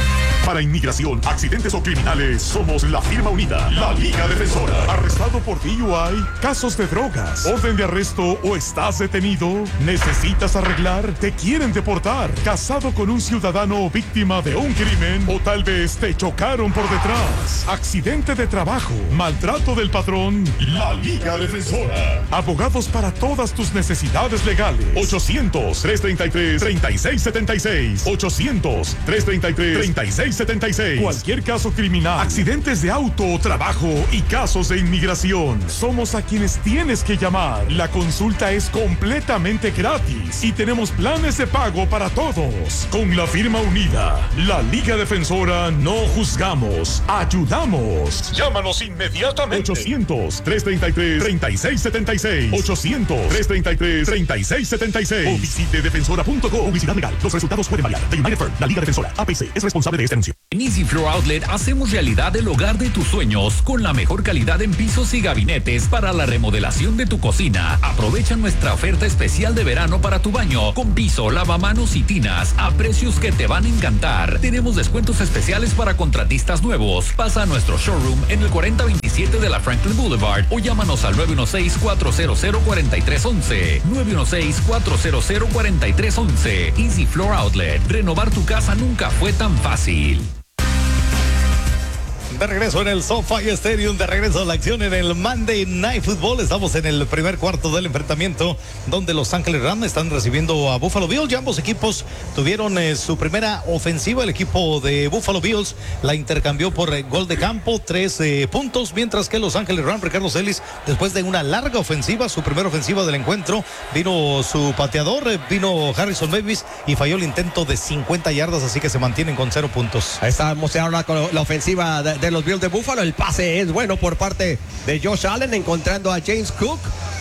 Para inmigración, accidentes o criminales, somos la firma unida, la Liga Defensora. ¿Arrestado por D U I? ¿Casos de drogas? ¿Orden de arresto o estás detenido? ¿Necesitas arreglar? ¿Te quieren deportar? ¿Casado con un ciudadano o víctima de un crimen? ¿O tal vez te chocaron por detrás? ¿Accidente de trabajo? ¿Maltrato del patrón? La Liga Defensora. Abogados para todas tus necesidades legales. ochocientos, trescientos treinta y tres, treinta y seis setenta y seis. ochocientos, trescientos treinta y tres, treinta y seis setenta y seis. Cualquier caso criminal, accidentes de auto o trabajo y casos de inmigración. Somos a quienes tienes que llamar. La consulta es completamente gratis y tenemos planes de pago para todos. Con la firma unida, la Liga Defensora, no juzgamos, ayudamos. Llámanos inmediatamente. ochocientos, trescientos treinta y tres, treinta y seis setenta y seis. ochocientos, trescientos treinta y tres, treinta y seis setenta y seis. O visite defensora punto com. Publicidad legal. Los resultados pueden variar. The United Firm, la Liga Defensora, A P C, es responsable de este anuncio. En Easy Floor Outlet hacemos realidad el hogar de tus sueños con la mejor calidad en pisos y gabinetes para la remodelación de tu cocina. Aprovecha nuestra oferta especial de verano para tu baño con piso, lavamanos y tinas a precios que te van a encantar. Tenemos descuentos especiales para contratistas nuevos. Pasa a nuestro showroom en el cuarenta veintisiete de la Franklin Boulevard o llámanos al nueve uno seis, cuatro cero cero, cuatro tres uno uno. nueve uno seis, cuatro cero cero, cuatro tres uno uno. Easy Floor Outlet. Renovar tu casa nunca fue tan fácil. De regreso en el SoFi Stadium, de regreso a la acción en el Monday Night Football. Estamos en el primer cuarto del enfrentamiento donde Los Ángeles Rams están recibiendo a Buffalo Bills. Ya ambos equipos tuvieron eh, su primera ofensiva. El equipo de Buffalo Bills la intercambió por eh, gol de campo, tres eh, puntos, mientras que Los Ángeles Rams, Ricardo Celis, después de una larga ofensiva, su primera ofensiva del encuentro, vino su pateador, eh, vino Harrison Davis y falló el intento de cincuenta yardas, así que se mantienen con cero puntos. Ahí estamos ahora con la ofensiva de, de los Bills de Buffalo. El pase es bueno por parte de Josh Allen, encontrando a James Cook.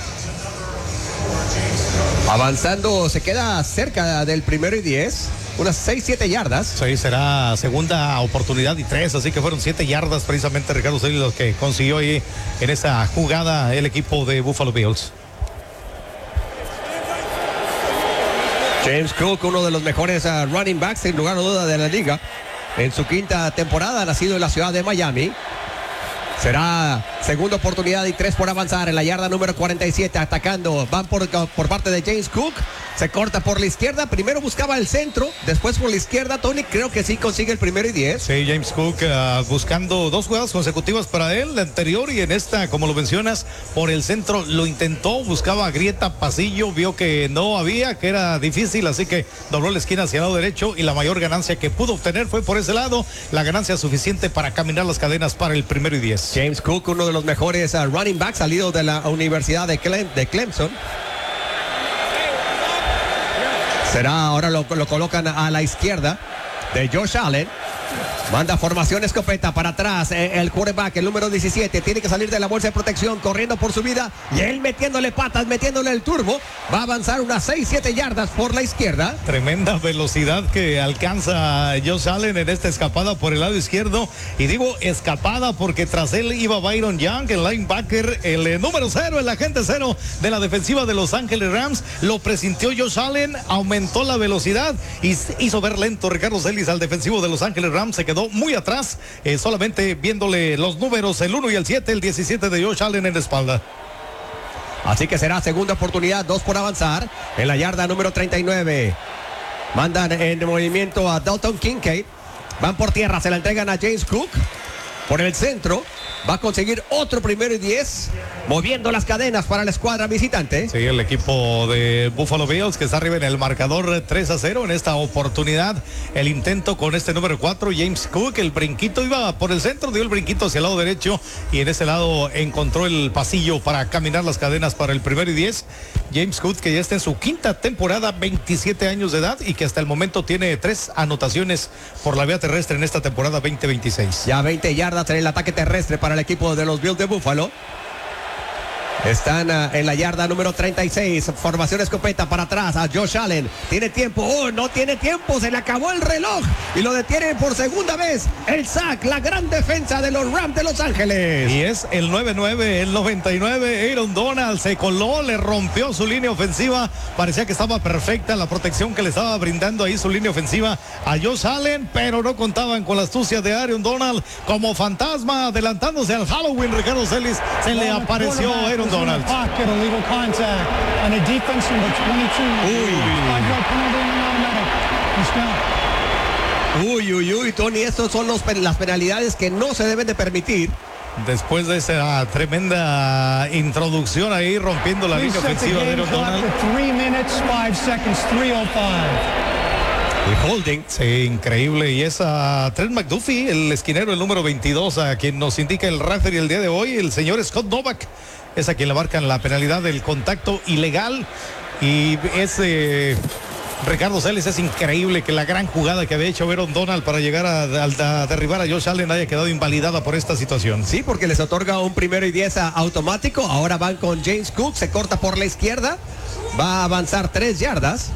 Avanzando, se queda cerca del primero y diez. Unas seis, siete yardas. Sí, será segunda oportunidad y tres, así que fueron siete yardas precisamente, Ricardo Celis, los que consiguió ahí en esa jugada el equipo de Buffalo Bills. James Cook, uno de los mejores uh, running backs, sin lugar a duda, de la liga. En su quinta temporada, nacido en la ciudad de Miami. Será segunda oportunidad y tres por avanzar en la yarda número cuarenta y siete. Atacando, van por, por parte de James Cook. Se corta por la izquierda. Primero buscaba el centro, después por la izquierda. Tony, creo que sí consigue el primero y diez. Sí, James Cook uh, buscando dos jugadas consecutivas para él. La anterior y en esta, como lo mencionas, por el centro lo intentó. Buscaba grieta, pasillo. Vio que no había, que era difícil. Así que dobló la esquina hacia el lado derecho. Y la mayor ganancia que pudo obtener fue por ese lado. La ganancia suficiente para caminar las cadenas para el primero y diez. James Cook, uno de los mejores uh, running backs, salido de la Universidad de, Clem, de Clemson. Será, ahora lo, lo colocan a la izquierda de Josh Allen. Manda formación escopeta para atrás. Eh, el quarterback, el número diecisiete, tiene que salir de la bolsa de protección, corriendo por su vida. Y él metiéndole patas, metiéndole el turbo. Va a avanzar unas seis, siete yardas por la izquierda. Tremenda velocidad que alcanza Josh Allen en esta escapada por el lado izquierdo. Y digo escapada porque tras él iba Byron Young, el linebacker, el eh, número cero, el agente cero de la defensiva de Los Ángeles Rams. Lo presintió Josh Allen, aumentó la velocidad y hizo ver lento Ricardo Celis al defensivo de Los Ángeles Rams. Se quedó muy atrás, eh, solamente viéndole los números, el uno y el siete, el diecisiete de Josh Allen en la espalda. Así que será segunda oportunidad, dos por avanzar en la yarda número treinta y nueve. Mandan en movimiento a Dalton Kincaid. Van por tierra, se la entregan a James Cook por el centro. Va a conseguir otro primero y diez, moviendo las cadenas para la escuadra visitante. Sí, el equipo de Buffalo Bills que está arriba en el marcador tres a cero en esta oportunidad. El intento con este número cuatro, James Cook, el brinquito iba por el centro, dio el brinquito hacia el lado derecho y en ese lado encontró el pasillo para caminar las cadenas para el primero y diez. James Cook, que ya está en su quinta temporada, veintisiete años de edad y que hasta el momento tiene tres anotaciones por la vía terrestre en esta temporada veinte veintiséis. Ya veinte yardas en el ataque terrestre para el equipo de los Bills de Buffalo. Están uh, en la yarda número treinta y seis. Formación escopeta para atrás a Josh Allen. Tiene tiempo. Oh, no tiene tiempo. Se le acabó el reloj. Y lo detienen por segunda vez. El sack, la gran defensa de los Rams de Los Ángeles. Y es el nueve nueve, el noventa y nueve. Aaron Donald se coló, le rompió su línea ofensiva. Parecía que estaba perfecta la protección que le estaba brindando ahí su línea ofensiva a Josh Allen, pero no contaban con la astucia de Aaron Donald como fantasma adelantándose al Halloween. Ricardo Celis, se le apareció Aaron Donald. Uy, uy, uy, Tony, estos son los, las penalidades que no se deben de permitir. Después de esa tremenda introducción ahí, rompiendo la línea ofensiva de Aaron Donald. El holding. Sí, increíble. Y es a Trent McDuffie, el esquinero, el número veintidós, a quien nos indica el referee el día de hoy, el señor Scott Novak. Es a quien le marcan la penalidad del contacto ilegal. Y es... Eh, Ricardo Celis, es increíble que la gran jugada que había hecho Aaron Donald para llegar a, a, a derribar a Josh Allen haya quedado invalidada por esta situación. Sí, porque les otorga un primero y diez automático. Ahora van con James Cook, se corta por la izquierda. Va a avanzar tres yardas.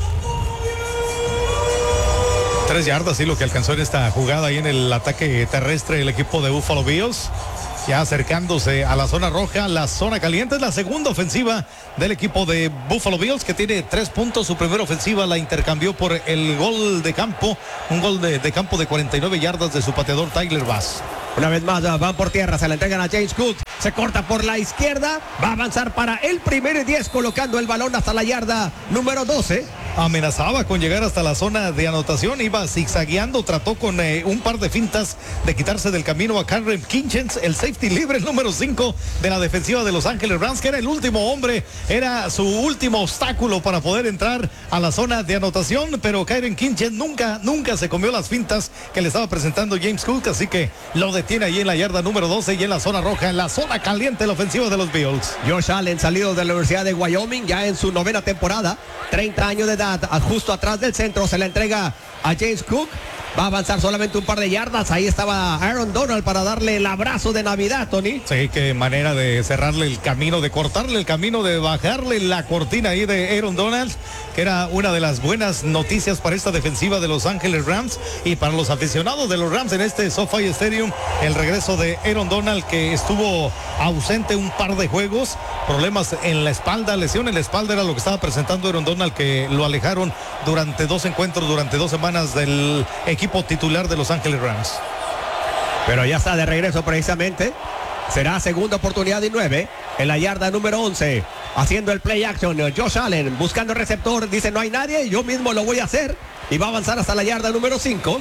Tres yardas, sí, lo que alcanzó en esta jugada ahí en el ataque terrestre el equipo de Buffalo Bills. Ya acercándose a la zona roja, la zona caliente. Es la segunda ofensiva del equipo de Buffalo Bills, que tiene tres puntos. Su primera ofensiva la intercambió por el gol de campo, un gol de, de campo de cuarenta y nueve yardas de su pateador Tyler Bass. Una vez más van por tierra, se la entregan a James Cook, se corta por la izquierda, va a avanzar para el primero y diez, colocando el balón hasta la yarda número doce. Amenazaba con llegar hasta la zona de anotación, iba zigzagueando, trató con eh, un par de fintas de quitarse del camino a Karen Kinchens, el safety libre, el número cinco de la defensiva de Los Ángeles Rams, que era el último hombre, era su último obstáculo para poder entrar a la zona de anotación, pero Karen Kinchens nunca, nunca se comió las fintas que le estaba presentando James Cook, así que lo detiene ahí en la yarda número doce y en la zona roja, en la zona caliente, la ofensiva de los Bills. Josh Allen, salido de la Universidad de Wyoming, ya en su novena temporada, treinta años de edad, justo atrás del centro, se la entrega a James Cook. Va a avanzar solamente un par de yardas. Ahí estaba Aaron Donald para darle el abrazo de Navidad, Tony. Sí, qué manera de cerrarle el camino, de cortarle el camino, de bajarle la cortina ahí de Aaron Donald, que era una de las buenas noticias para esta defensiva de Los Ángeles Rams y para los aficionados de los Rams en este SoFi Stadium. El regreso de Aaron Donald, que estuvo ausente un par de juegos, problemas en la espalda, lesión en la espalda era lo que estaba presentando Aaron Donald, que lo alejaron durante dos encuentros, durante dos semanas del equipo equipo titular de Los Ángeles Rams. Pero ya está de regreso precisamente. Será segunda oportunidad y nueve en la yarda número once. Haciendo el play action, Josh Allen buscando receptor, dice no hay nadie, yo mismo lo voy a hacer. Y va a avanzar hasta la yarda número cinco.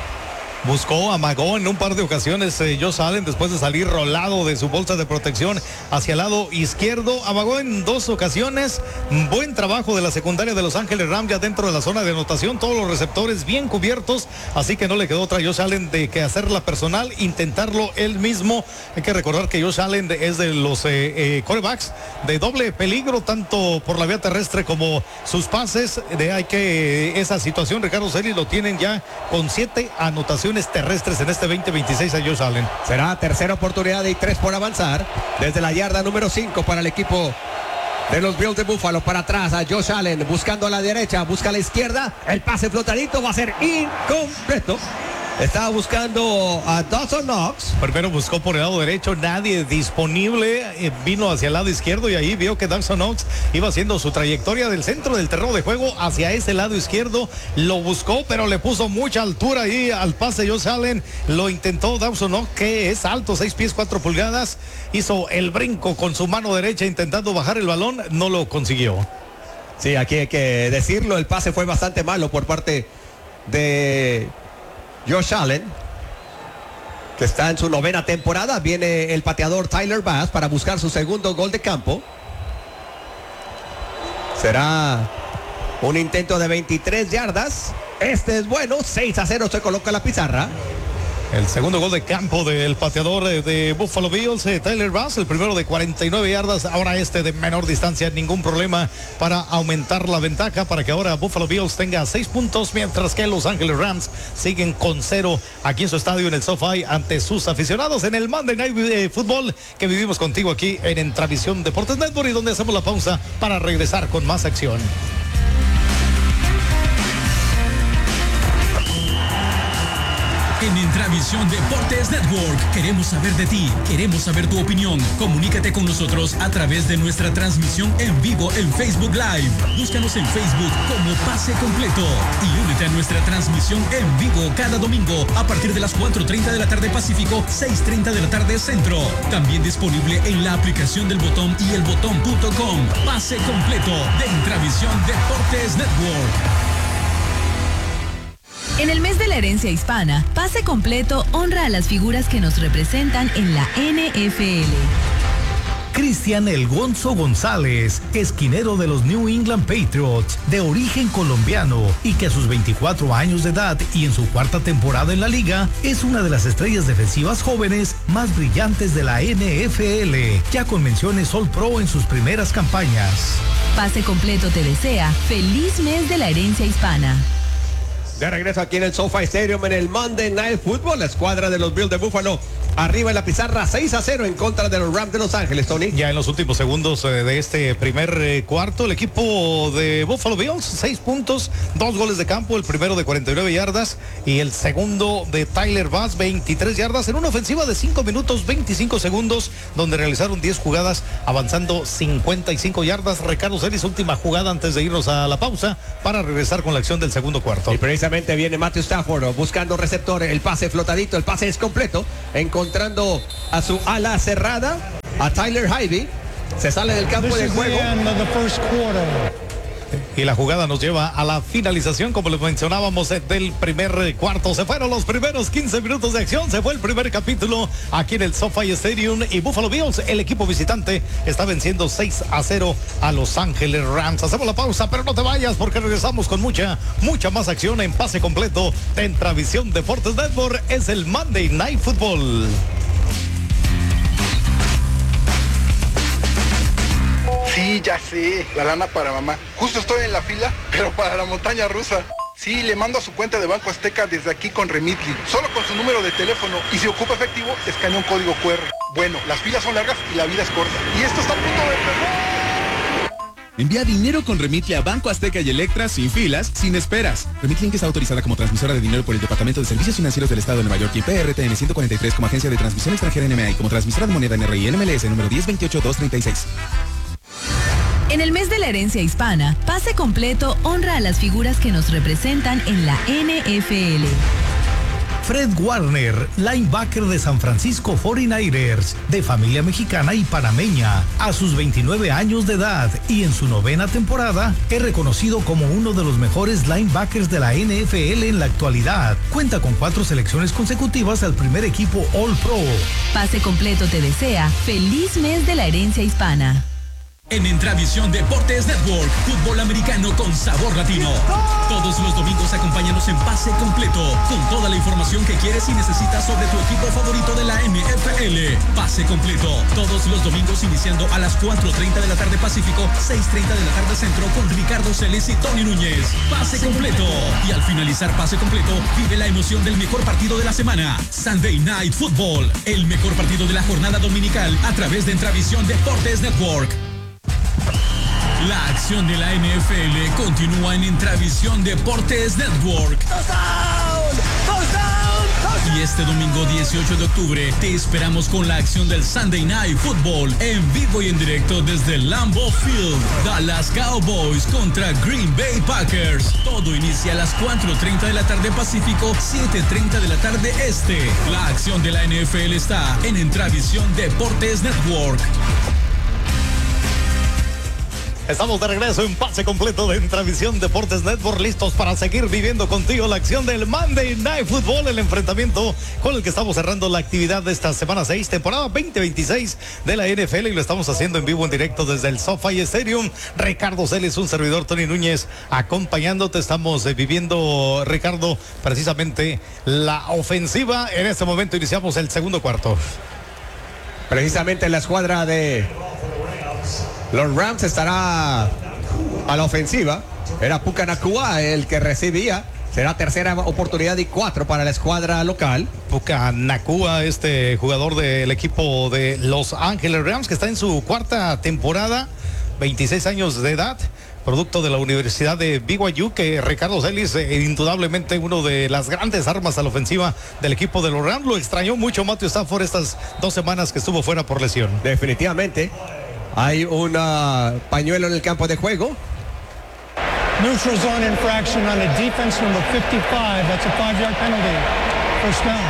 Buscó, amagó en un par de ocasiones eh, Josh Allen después de salir rolado de su bolsa de protección hacia el lado izquierdo. Amagó en dos ocasiones. Buen trabajo de la secundaria de Los Ángeles Rams ya dentro de la zona de anotación. Todos los receptores bien cubiertos. Así que no le quedó otra a Josh Allen de que hacerla personal, intentarlo él mismo. Hay que recordar que Josh Allen de, es de los eh, eh, quarterbacks de doble peligro, tanto por la vía terrestre como sus pases. De hay que eh, esa situación, Ricardo Celis, lo tienen ya con siete anotaciones terrestres en este veinte veintiséis a Josh Allen. Será tercera oportunidad y tres por avanzar desde la yarda número cinco para el equipo de los Bills de Buffalo. Para atrás a Josh Allen buscando a la derecha, busca a la izquierda, el pase flotadito va a ser incompleto. Estaba buscando a Dawson Knox. Primero buscó por el lado derecho, nadie disponible, eh, vino hacia el lado izquierdo y ahí vio que Dawson Knox iba haciendo su trayectoria del centro del terreno de juego hacia ese lado izquierdo. Lo buscó, pero le puso mucha altura ahí al pase Josh Allen. Lo intentó Dawson Knox, que es alto, seis pies, cuatro pulgadas. Hizo el brinco con su mano derecha intentando bajar el balón, no lo consiguió. Sí, aquí hay que decirlo, el pase fue bastante malo por parte de Josh Allen, que está en su novena temporada. Viene el pateador Tyler Bass para buscar su segundo gol de campo. Será un intento de veintitrés yardas. Este es bueno, seis a cero se coloca la pizarra. El segundo gol de campo del pateador de Buffalo Bills, Tyler Bass, el primero de cuarenta y nueve yardas, ahora este de menor distancia, ningún problema para aumentar la ventaja, para que ahora Buffalo Bills tenga seis puntos, mientras que Los Ángeles Rams siguen con cero aquí en su estadio en el SoFi ante sus aficionados en el Monday Night Football que vivimos contigo aquí en Entravisión Deportes Network, y donde hacemos la pausa para regresar con más acción. En Intravisión Deportes Network queremos saber de ti, queremos saber tu opinión. Comunícate con nosotros a través de nuestra transmisión en vivo en Facebook Live. Búscanos en Facebook como Pase Completo y únete a nuestra transmisión en vivo cada domingo a partir de las cuatro treinta de la tarde Pacífico, seis treinta de la tarde Centro. También disponible en la aplicación del Botón y el botón punto com. Pase Completo de Intravisión Deportes Network. En el mes de la herencia hispana, Pase Completo honra a las figuras que nos representan en la N F L. Cristian El Gonzo González, esquinero de los New England Patriots, de origen colombiano y que a sus veinticuatro años de edad y en su cuarta temporada en la liga, es una de las estrellas defensivas jóvenes más brillantes de la N F L, ya con menciones All Pro en sus primeras campañas. Pase Completo te desea feliz mes de la herencia hispana. De regreso aquí en el SoFi Stadium en el Monday Night Football, la escuadra de los Bills de Buffalo arriba en la pizarra seis a cero en contra de los Rams de Los Ángeles, Tony. Ya en los últimos segundos eh, de este primer eh, cuarto, el equipo de Buffalo Bills, seis puntos, dos goles de campo, el primero de cuarenta y nueve yardas y el segundo de Tyler Bass, veintitrés yardas, en una ofensiva de cinco minutos, veinticinco segundos, donde realizaron diez jugadas, avanzando cincuenta y cinco yardas. Ricardo Celis, última jugada antes de irnos a la pausa para regresar con la acción del segundo cuarto. Y precisamente viene Matthew Stafford buscando receptor, el pase flotadito, el pase es completo, encontrando a su ala cerrada, a Tyler Ivey, se sale del campo de juego. Y la jugada nos lleva a la finalización, como les mencionábamos, del primer cuarto. Se fueron los primeros quince minutos de acción, se fue el primer capítulo aquí en el SoFi Stadium, y Buffalo Bills, el equipo visitante, está venciendo seis a cero a Los Ángeles Rams. Hacemos la pausa, pero no te vayas porque regresamos con mucha, mucha más acción en Pase Completo de Intravisión Deportes Network. Es el Monday Night Football. Sí, ya sé, la lana para mamá. Justo estoy en la fila, pero para la montaña rusa. Sí, le mando a su cuenta de Banco Azteca desde aquí con Remitly. Solo con su número de teléfono, y si ocupa efectivo, escanea un código cu erre. Bueno, las filas son largas y la vida es corta. Y esto está a punto de empezar. Envía dinero con Remitly a Banco Azteca y Electra sin filas, sin esperas. Remitly Inc está autorizada como transmisora de dinero por el Departamento de Servicios Financieros del Estado de Nueva York y P R T N ciento cuarenta y tres como agencia de transmisión extranjera N M A y como transmisora de moneda N R I N M L S número diez veintiocho dos treinta y seis. En el mes de la herencia hispana, Pase Completo honra a las figuras que nos representan en la N F L. Fred Warner, linebacker de San Francisco cuarenta y nueve ers, de familia mexicana y panameña, a sus veintinueve años de edad y en su novena temporada, es reconocido como uno de los mejores linebackers de la N F L en la actualidad. Cuenta con cuatro selecciones consecutivas al primer equipo All Pro. Pase Completo te desea feliz mes de la herencia hispana. En Intravisión Deportes Network, fútbol americano con sabor latino. Todos los domingos acompáñanos en Pase Completo, con toda la información que quieres y necesitas sobre tu equipo favorito de la N F L. Pase Completo, todos los domingos iniciando a las cuatro treinta de la tarde Pacífico, seis treinta de la tarde Centro, con Ricardo Celis y Tony Núñez. Pase Completo. Y al finalizar Pase Completo, vive la emoción del mejor partido de la semana, Sunday Night Football, el mejor partido de la jornada dominical a través de Intravisión Deportes Network. La acción de la N F L continúa en Intravisión Deportes Network. Y este domingo dieciocho de octubre te esperamos con la acción del Sunday Night Football en vivo y en directo desde Lambeau Field. Dallas Cowboys contra Green Bay Packers. Todo inicia a las cuatro treinta de la tarde Pacífico, siete treinta de la tarde Este. La acción de la N F L está en Intravisión Deportes Network. Estamos de regreso en pase completo de Intravisión Deportes Network, listos para seguir viviendo contigo la acción del Monday Night Football, el enfrentamiento con el que estamos cerrando la actividad de esta semana seis, temporada veinte veintiséis de la N F L, y lo estamos haciendo en vivo, en directo desde el SoFi Stadium. Ricardo Celis, un servidor, Tony Núñez, acompañándote. Estamos eh, viviendo, Ricardo, precisamente la ofensiva. En este momento iniciamos el segundo cuarto. Precisamente la escuadra de los Rams estará a la ofensiva. Era Puka Nacua el que recibía. Será tercera oportunidad y cuatro para la escuadra local. Puka Nacua, este jugador del equipo de Los Ángeles Rams, que está en su cuarta temporada, veintiséis años de edad, producto de la Universidad de B Y U, que Ricardo Celis, eh, indudablemente uno de las grandes armas a la ofensiva del equipo de los Rams. Lo extrañó mucho Matthew Stafford estas dos semanas que estuvo fuera por lesión. Definitivamente. Hay un uh, pañuelo en el campo de juego. Neutral zone infraction on the defense, number fifty-five. That's a five-yard penalty. First down.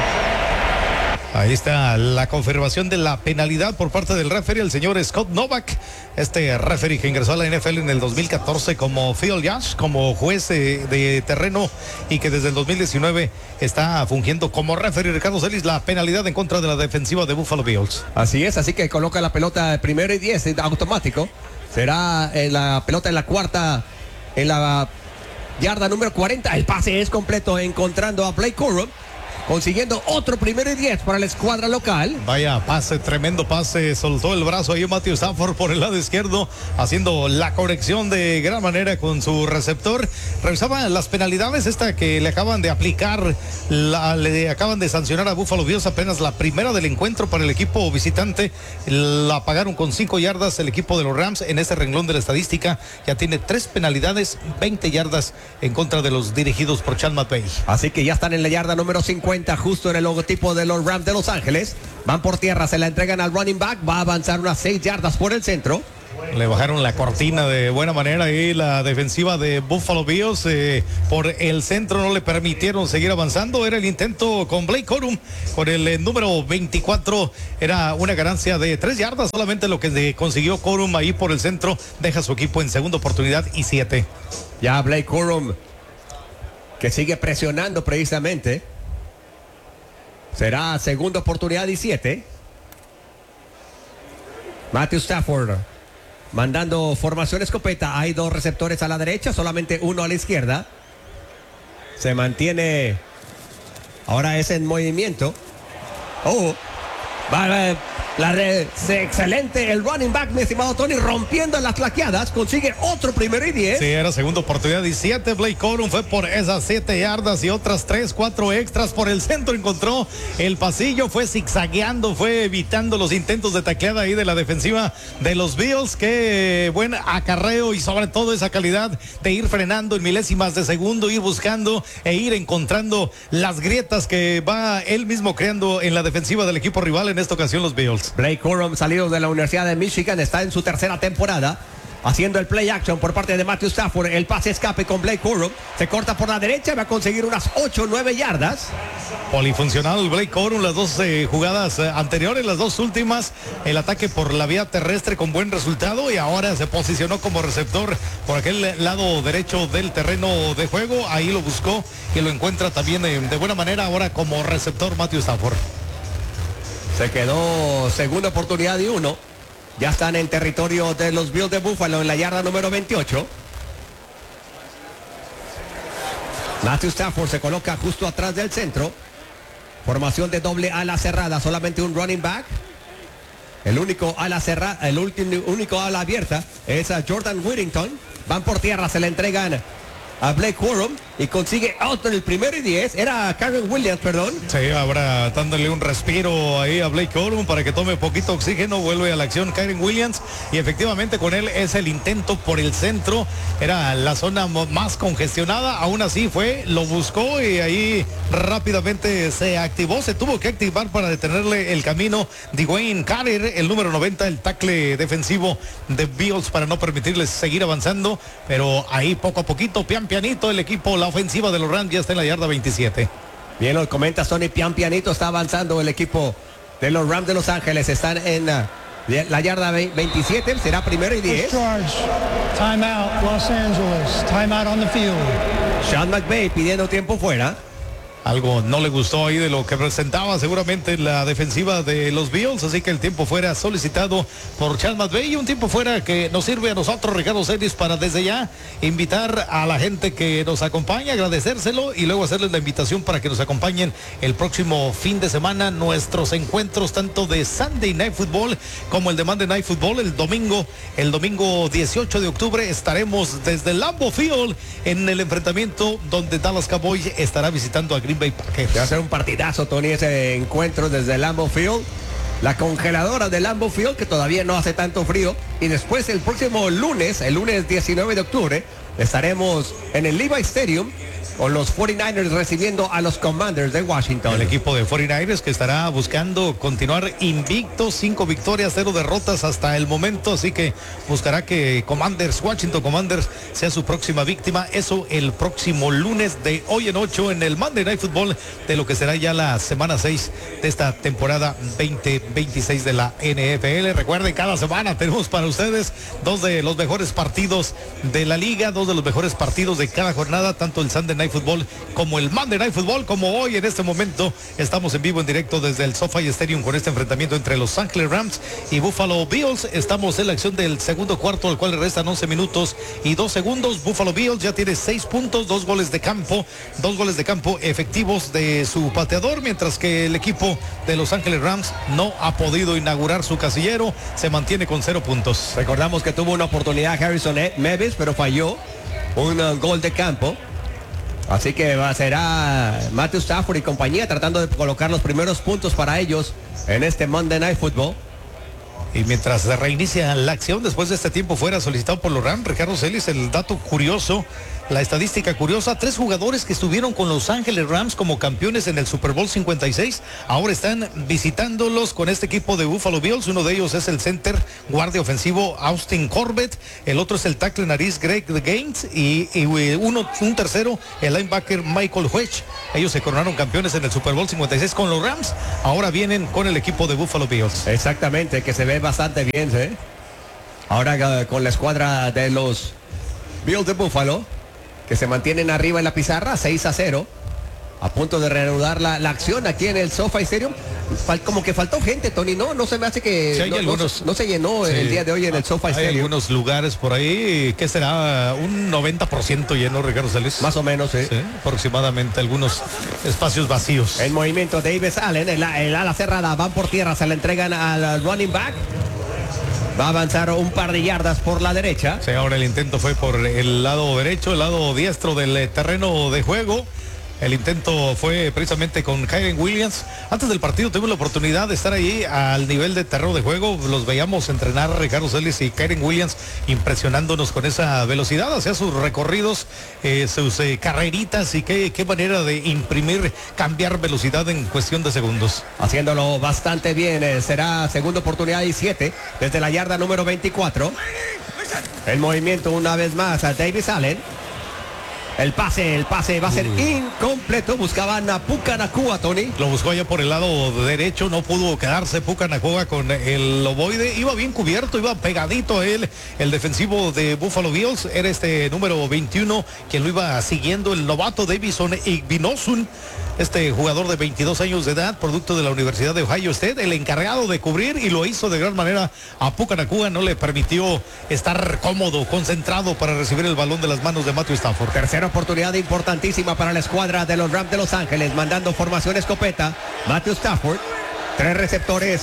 Ahí está la confirmación de la penalidad por parte del referee, el señor Scott Novak, este referee que ingresó a la N F L en el dos mil catorce como field judge, como juez de, de terreno, y que desde el dos mil diecinueve está fungiendo como referee. Ricardo Celis, la penalidad en contra de la defensiva de Buffalo Bills. Así es, así que coloca la pelota primero y diez automático. Será en la pelota en la cuarta, en la yarda número cuarenta. El pase es completo, encontrando a Blake Corum, consiguiendo otro primero y diez para la escuadra local. Vaya pase, tremendo pase, soltó el brazo ahí Matthew Stafford por el lado izquierdo, haciendo la corrección de gran manera con su receptor. Revisaba las penalidades, esta que le acaban de aplicar, la, le acaban de sancionar a Buffalo Bills, apenas la primera del encuentro para el equipo visitante. La pagaron con cinco yardas el equipo de los Rams. En ese renglón de la estadística ya tiene tres penalidades, veinte yardas en contra de los dirigidos por Sean McVay. Así que ya están en la yarda número cincuenta, justo en el logotipo de los Rams de Los Ángeles. Van por tierra, se la entregan al running back, va a avanzar unas seis yardas por el centro. Le bajaron la cortina de buena manera ahí la defensiva de Buffalo Bills. Eh, por el centro no le permitieron seguir avanzando. Era el intento con Blake Corum, con el eh, número veinticuatro. Era una ganancia de tres yardas, solamente lo que consiguió Corum ahí por el centro. Deja a su equipo en segunda oportunidad y siete. Ya Blake Corum, que sigue presionando precisamente. Será segunda oportunidad y siete. Matthew Stafford mandando formación escopeta. Hay dos receptores a la derecha, solamente uno a la izquierda. Se mantiene. Ahora es en movimiento. Oh, va, la red, excelente el running back, mi estimado Tony, rompiendo las flaqueadas, consigue otro primero y diez. Sí, era segunda oportunidad y siete. Blake Corum fue por esas siete yardas y otras tres, cuatro extras por el centro. Encontró el pasillo, fue zigzagueando, fue evitando los intentos de tacleada ahí de la defensiva de los Bills. Qué buen acarreo y sobre todo esa calidad de ir frenando en milésimas de segundo, ir buscando e ir encontrando las grietas que va él mismo creando en la defensiva del equipo rival, en esta ocasión los Bills. Blake Corum, salido de la Universidad de Michigan, está en su tercera temporada, haciendo el play action por parte de Matthew Stafford. El pase escape con Blake Corum, se corta por la derecha, va a conseguir unas ocho o nueve yardas. Polifuncional Blake Corum, las dos eh, jugadas eh, anteriores, las dos últimas, el ataque por la vía terrestre con buen resultado, y ahora se posicionó como receptor por aquel lado derecho del terreno de juego. Ahí lo buscó y lo encuentra también eh, de buena manera ahora como receptor Matthew Stafford. Se quedó segunda oportunidad y uno. Ya están en territorio de los Bills de Buffalo en la yarda número veintiocho. Matthew Stafford se coloca justo atrás del centro. Formación de doble ala cerrada, solamente un running back. El único ala cerrada, el último único ala abierta es a Jordan Whittington. Van por tierra, se le entregan a Blake Corum y consigue otro el primero y diez. Era Karen Williams, perdón. Sí, ahora dándole un respiro ahí a Blake Corum para que tome poquito oxígeno. Vuelve a la acción Karen Williams y efectivamente con él es el intento por el centro. Era la zona más congestionada, aún así fue, lo buscó y ahí rápidamente se activó. Se tuvo que activar para detenerle el camino Dwayne Carter, el número noventa, el tackle defensivo de Bills, para no permitirles seguir avanzando, pero ahí poco a poquito, pian pianito, el equipo, la ofensiva de los Rams ya está en la yarda veintisiete. Bien, lo comenta Sony, pian pianito está avanzando el equipo de los Rams de Los Ángeles. Están en uh, la yarda veintisiete, será primero y diez. Time out, Los Angeles. Time out on the field. Sean McVay pidiendo tiempo fuera. Algo no le gustó ahí de lo que presentaba seguramente la defensiva de los Bills, así que el tiempo fuera solicitado por Sean McVay y un tiempo fuera que nos sirve a nosotros, Ricardo Celis, para desde ya invitar a la gente que nos acompaña, agradecérselo y luego hacerles la invitación para que nos acompañen el próximo fin de semana, nuestros encuentros tanto de Sunday Night Football como el de Monday Night Football. El domingo, el domingo dieciocho de octubre estaremos desde Lambeau Field en el enfrentamiento donde Dallas Cowboys estará visitando a Green Bay Packers. Va a ser un partidazo, Tony, ese encuentro desde Lambeau Field. La congeladora de Lambeau Field, que todavía no hace tanto frío. Y después el próximo lunes, el lunes diecinueve de octubre, estaremos en el Levi Stadium con los cuarenta y nueve ers recibiendo a los Commanders de Washington. El equipo de cuarenta y nueve ers que estará buscando continuar invicto, cinco victorias, cero derrotas hasta el momento, así que buscará que Commanders, Washington Commanders, sea su próxima víctima. Eso el próximo lunes de hoy en ocho en el Monday Night Football de lo que será ya la semana seis de esta temporada veinte veintiséis de la N F L. Recuerden, cada semana tenemos para ustedes dos de los mejores partidos de la liga, dos de los mejores partidos de cada jornada, tanto el Sunday Night Football como el Monday Night Football, como hoy en este momento estamos en vivo en directo desde el SoFi Stadium con este enfrentamiento entre los Los Angeles Rams y Buffalo Bills. Estamos en la acción del segundo cuarto, al cual le restan once minutos y dos segundos. Buffalo Bills ya tiene seis puntos, dos goles de campo, dos goles de campo efectivos de su pateador, mientras que el equipo de Los Angeles Rams no ha podido inaugurar su casillero, se mantiene con cero puntos. Recordamos que tuvo una oportunidad Harrison Mevis, pero falló un uh, gol de campo. Así que va, será Matthew Stafford y compañía tratando de colocar los primeros puntos para ellos en este Monday Night Football. Y mientras se reinicia la acción después de este tiempo fuera solicitado por los Rams, Ricardo Celis, el dato curioso, la estadística curiosa, tres jugadores que estuvieron con Los Ángeles Rams como campeones en el Super Bowl cincuenta y seis, ahora están visitándolos con este equipo de Buffalo Bills. Uno de ellos es el center guardia ofensivo Austin Corbett, el otro es el tackle nariz Greg Gaines y, y uno, un tercero, el linebacker Michael Hodge. Ellos se coronaron campeones en el Super Bowl cincuenta y seis con los Rams, ahora vienen con el equipo de Buffalo Bills. Exactamente, que se ve bastante bien, ¿eh? Ahora con la escuadra de los Bills de Buffalo, que se mantienen arriba en la pizarra, seis a cero, a punto de reanudar la, la acción aquí en el SoFi Stadium. Fal, como que faltó gente, Tony, no, no se me hace que sí, hay no, algunos, no, no se llenó sí, el día de hoy en el SoFi hay Stadium. Hay algunos lugares por ahí, ¿qué será? Un noventa por ciento lleno, Ricardo Celis. Más o menos, ¿eh? Sí, aproximadamente, algunos espacios vacíos. El movimiento de Davis Allen, el, el ala cerrada, van por tierra, se le entregan al running back. Va a avanzar un par de yardas por la derecha. Sí, ahora el intento fue por el lado derecho, el lado diestro del terreno de juego. El intento fue precisamente con Kyren Williams. Antes del partido tuvimos la oportunidad de estar ahí al nivel de terreno de juego. Los veíamos entrenar Ricardo Celis y Kyren Williams impresionándonos con esa velocidad, hacia sus recorridos, eh, sus eh, carreritas y qué, qué manera de imprimir, cambiar velocidad en cuestión de segundos. Haciéndolo bastante bien. Eh, será segunda oportunidad y siete desde la yarda número veinticuatro. El movimiento una vez más a Davis Allen. El pase, el pase va a ser Uy. incompleto. Buscaban a Puka Nacua, Tony. Lo buscó allá por el lado derecho, no pudo quedarse Puka Nacua con el ovoide. Iba bien cubierto, iba pegadito a él. El defensivo de Buffalo Bills era este número veintiuno, quien lo iba siguiendo, el novato Davison Igbinosun. Este jugador de veintidós años de edad, producto de la Universidad de Ohio State, el encargado de cubrir, y lo hizo de gran manera a Puka Nacua. No le permitió estar cómodo, concentrado para recibir el balón de las manos de Matthew Stafford. Tercera oportunidad importantísima para la escuadra de los Rams de Los Ángeles, mandando formación escopeta. Matthew Stafford, tres receptores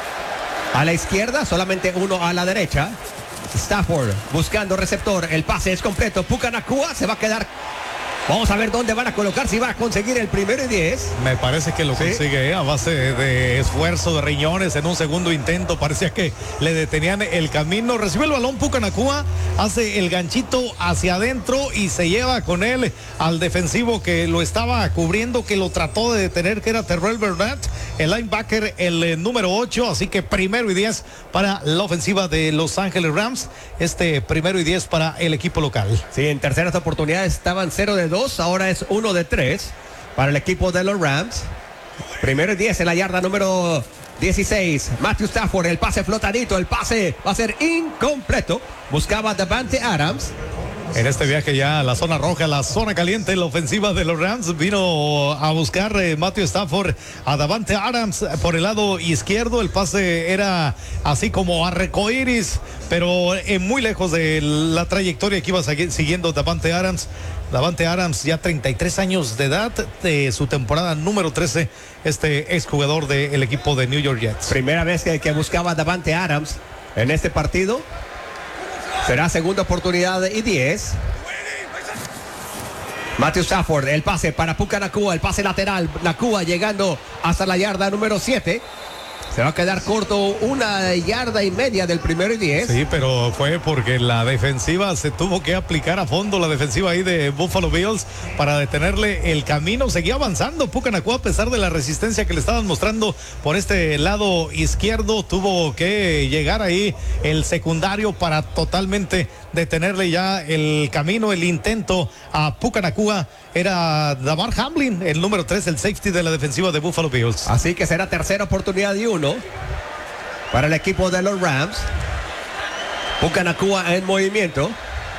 a la izquierda, solamente uno a la derecha. Stafford buscando receptor, el pase es completo. Puka Nacua se va a quedar. Vamos a ver dónde van a colocar, si va a conseguir el primero y diez. Me parece que lo ¿Sí? consigue ¿eh? a base de esfuerzo de riñones. En un segundo intento parecía que le detenían el camino. Recibe el balón Puka Nacua, hace el ganchito hacia adentro y se lleva con él al defensivo que lo estaba cubriendo, que lo trató de detener, que era Terrell Burnett, el linebacker, el eh, número ocho. Así que primero y diez para la ofensiva de Los Ángeles Rams. Este primero y diez para el equipo local. Sí, en terceras oportunidades estaban cero de dos. Ahora es uno de tres para el equipo de los Rams. Primero y diez en la yarda número dieciséis. Matthew Stafford, el pase flotadito, el pase va a ser incompleto. Buscaba Davante Adams. En este viaje ya a la zona roja, la zona caliente, la ofensiva de los Rams vino a buscar eh, Matthew Stafford a Davante Adams por el lado izquierdo. El pase era así como arcoíris, pero eh, muy lejos de la trayectoria que iba siguiendo Davante Adams. Davante Adams, ya treinta y tres años de edad, de su temporada número trece, este exjugador del equipo de New York Jets. Primera vez que, que buscaba Davante Adams en este partido. Será segunda oportunidad y diez. Matthew Stafford, el pase para Puka Nacua, el pase lateral. Nacua llegando hasta la yarda número siete. Se va a quedar corto una yarda y media del primero y diez. Sí, pero fue porque la defensiva se tuvo que aplicar a fondo, la defensiva ahí de Buffalo Bills, para detenerle el camino. Seguía avanzando Puka Nacua a pesar de la resistencia que le estaban mostrando por este lado izquierdo. Tuvo que llegar ahí el secundario para totalmente detenerle ya el camino, el intento a Puka Nacua. Era Damar Hamlin, el número tres, el safety de la defensiva de Buffalo Bills. Así que será tercera oportunidad y uno para el equipo de los Rams. Puka Nacua en movimiento,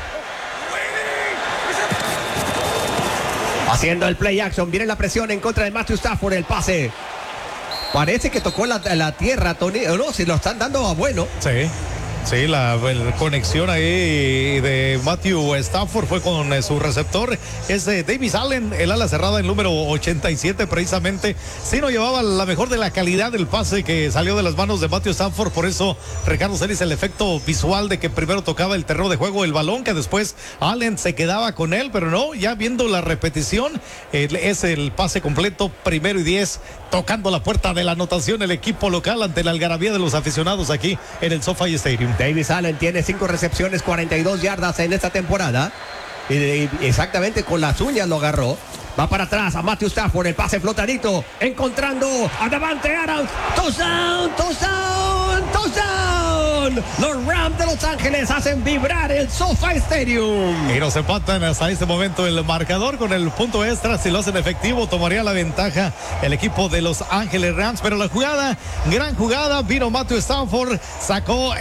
haciendo el play action. Viene la presión en contra de Matthew Stafford. El pase parece que tocó la, la tierra, Tony. O no, si lo están dando a bueno. Sí. Sí, la, la conexión ahí de Matthew Stafford fue con eh, su receptor. Es eh, Davis Allen, el ala cerrada, el número ochenta y siete precisamente. Sí, no llevaba la mejor de la calidad del pase que salió de las manos de Matthew Stafford. Por eso Ricardo Celis, el efecto visual de que primero tocaba el terreno de juego el balón, que después Allen se quedaba con él. Pero no, ya viendo la repetición, eh, es el pase completo, primero y diez, tocando la puerta de la anotación el equipo local ante la algarabía de los aficionados aquí en el SoFi Stadium. Davis Allen tiene cinco recepciones, cuarenta y dos yardas en esta temporada. Y, y exactamente con las uñas lo agarró. Va para atrás a Matthew Stafford, el pase flotadito, encontrando a Davante Adams. Touchdown, touchdown, touchdown. Los Rams de Los Ángeles hacen vibrar el SoFi Stadium. Y nos empatan hasta este momento el marcador con el punto extra. Si lo hacen efectivo, tomaría la ventaja el equipo de Los Ángeles Rams. Pero la jugada, gran jugada, vino Matthew Stafford, sacó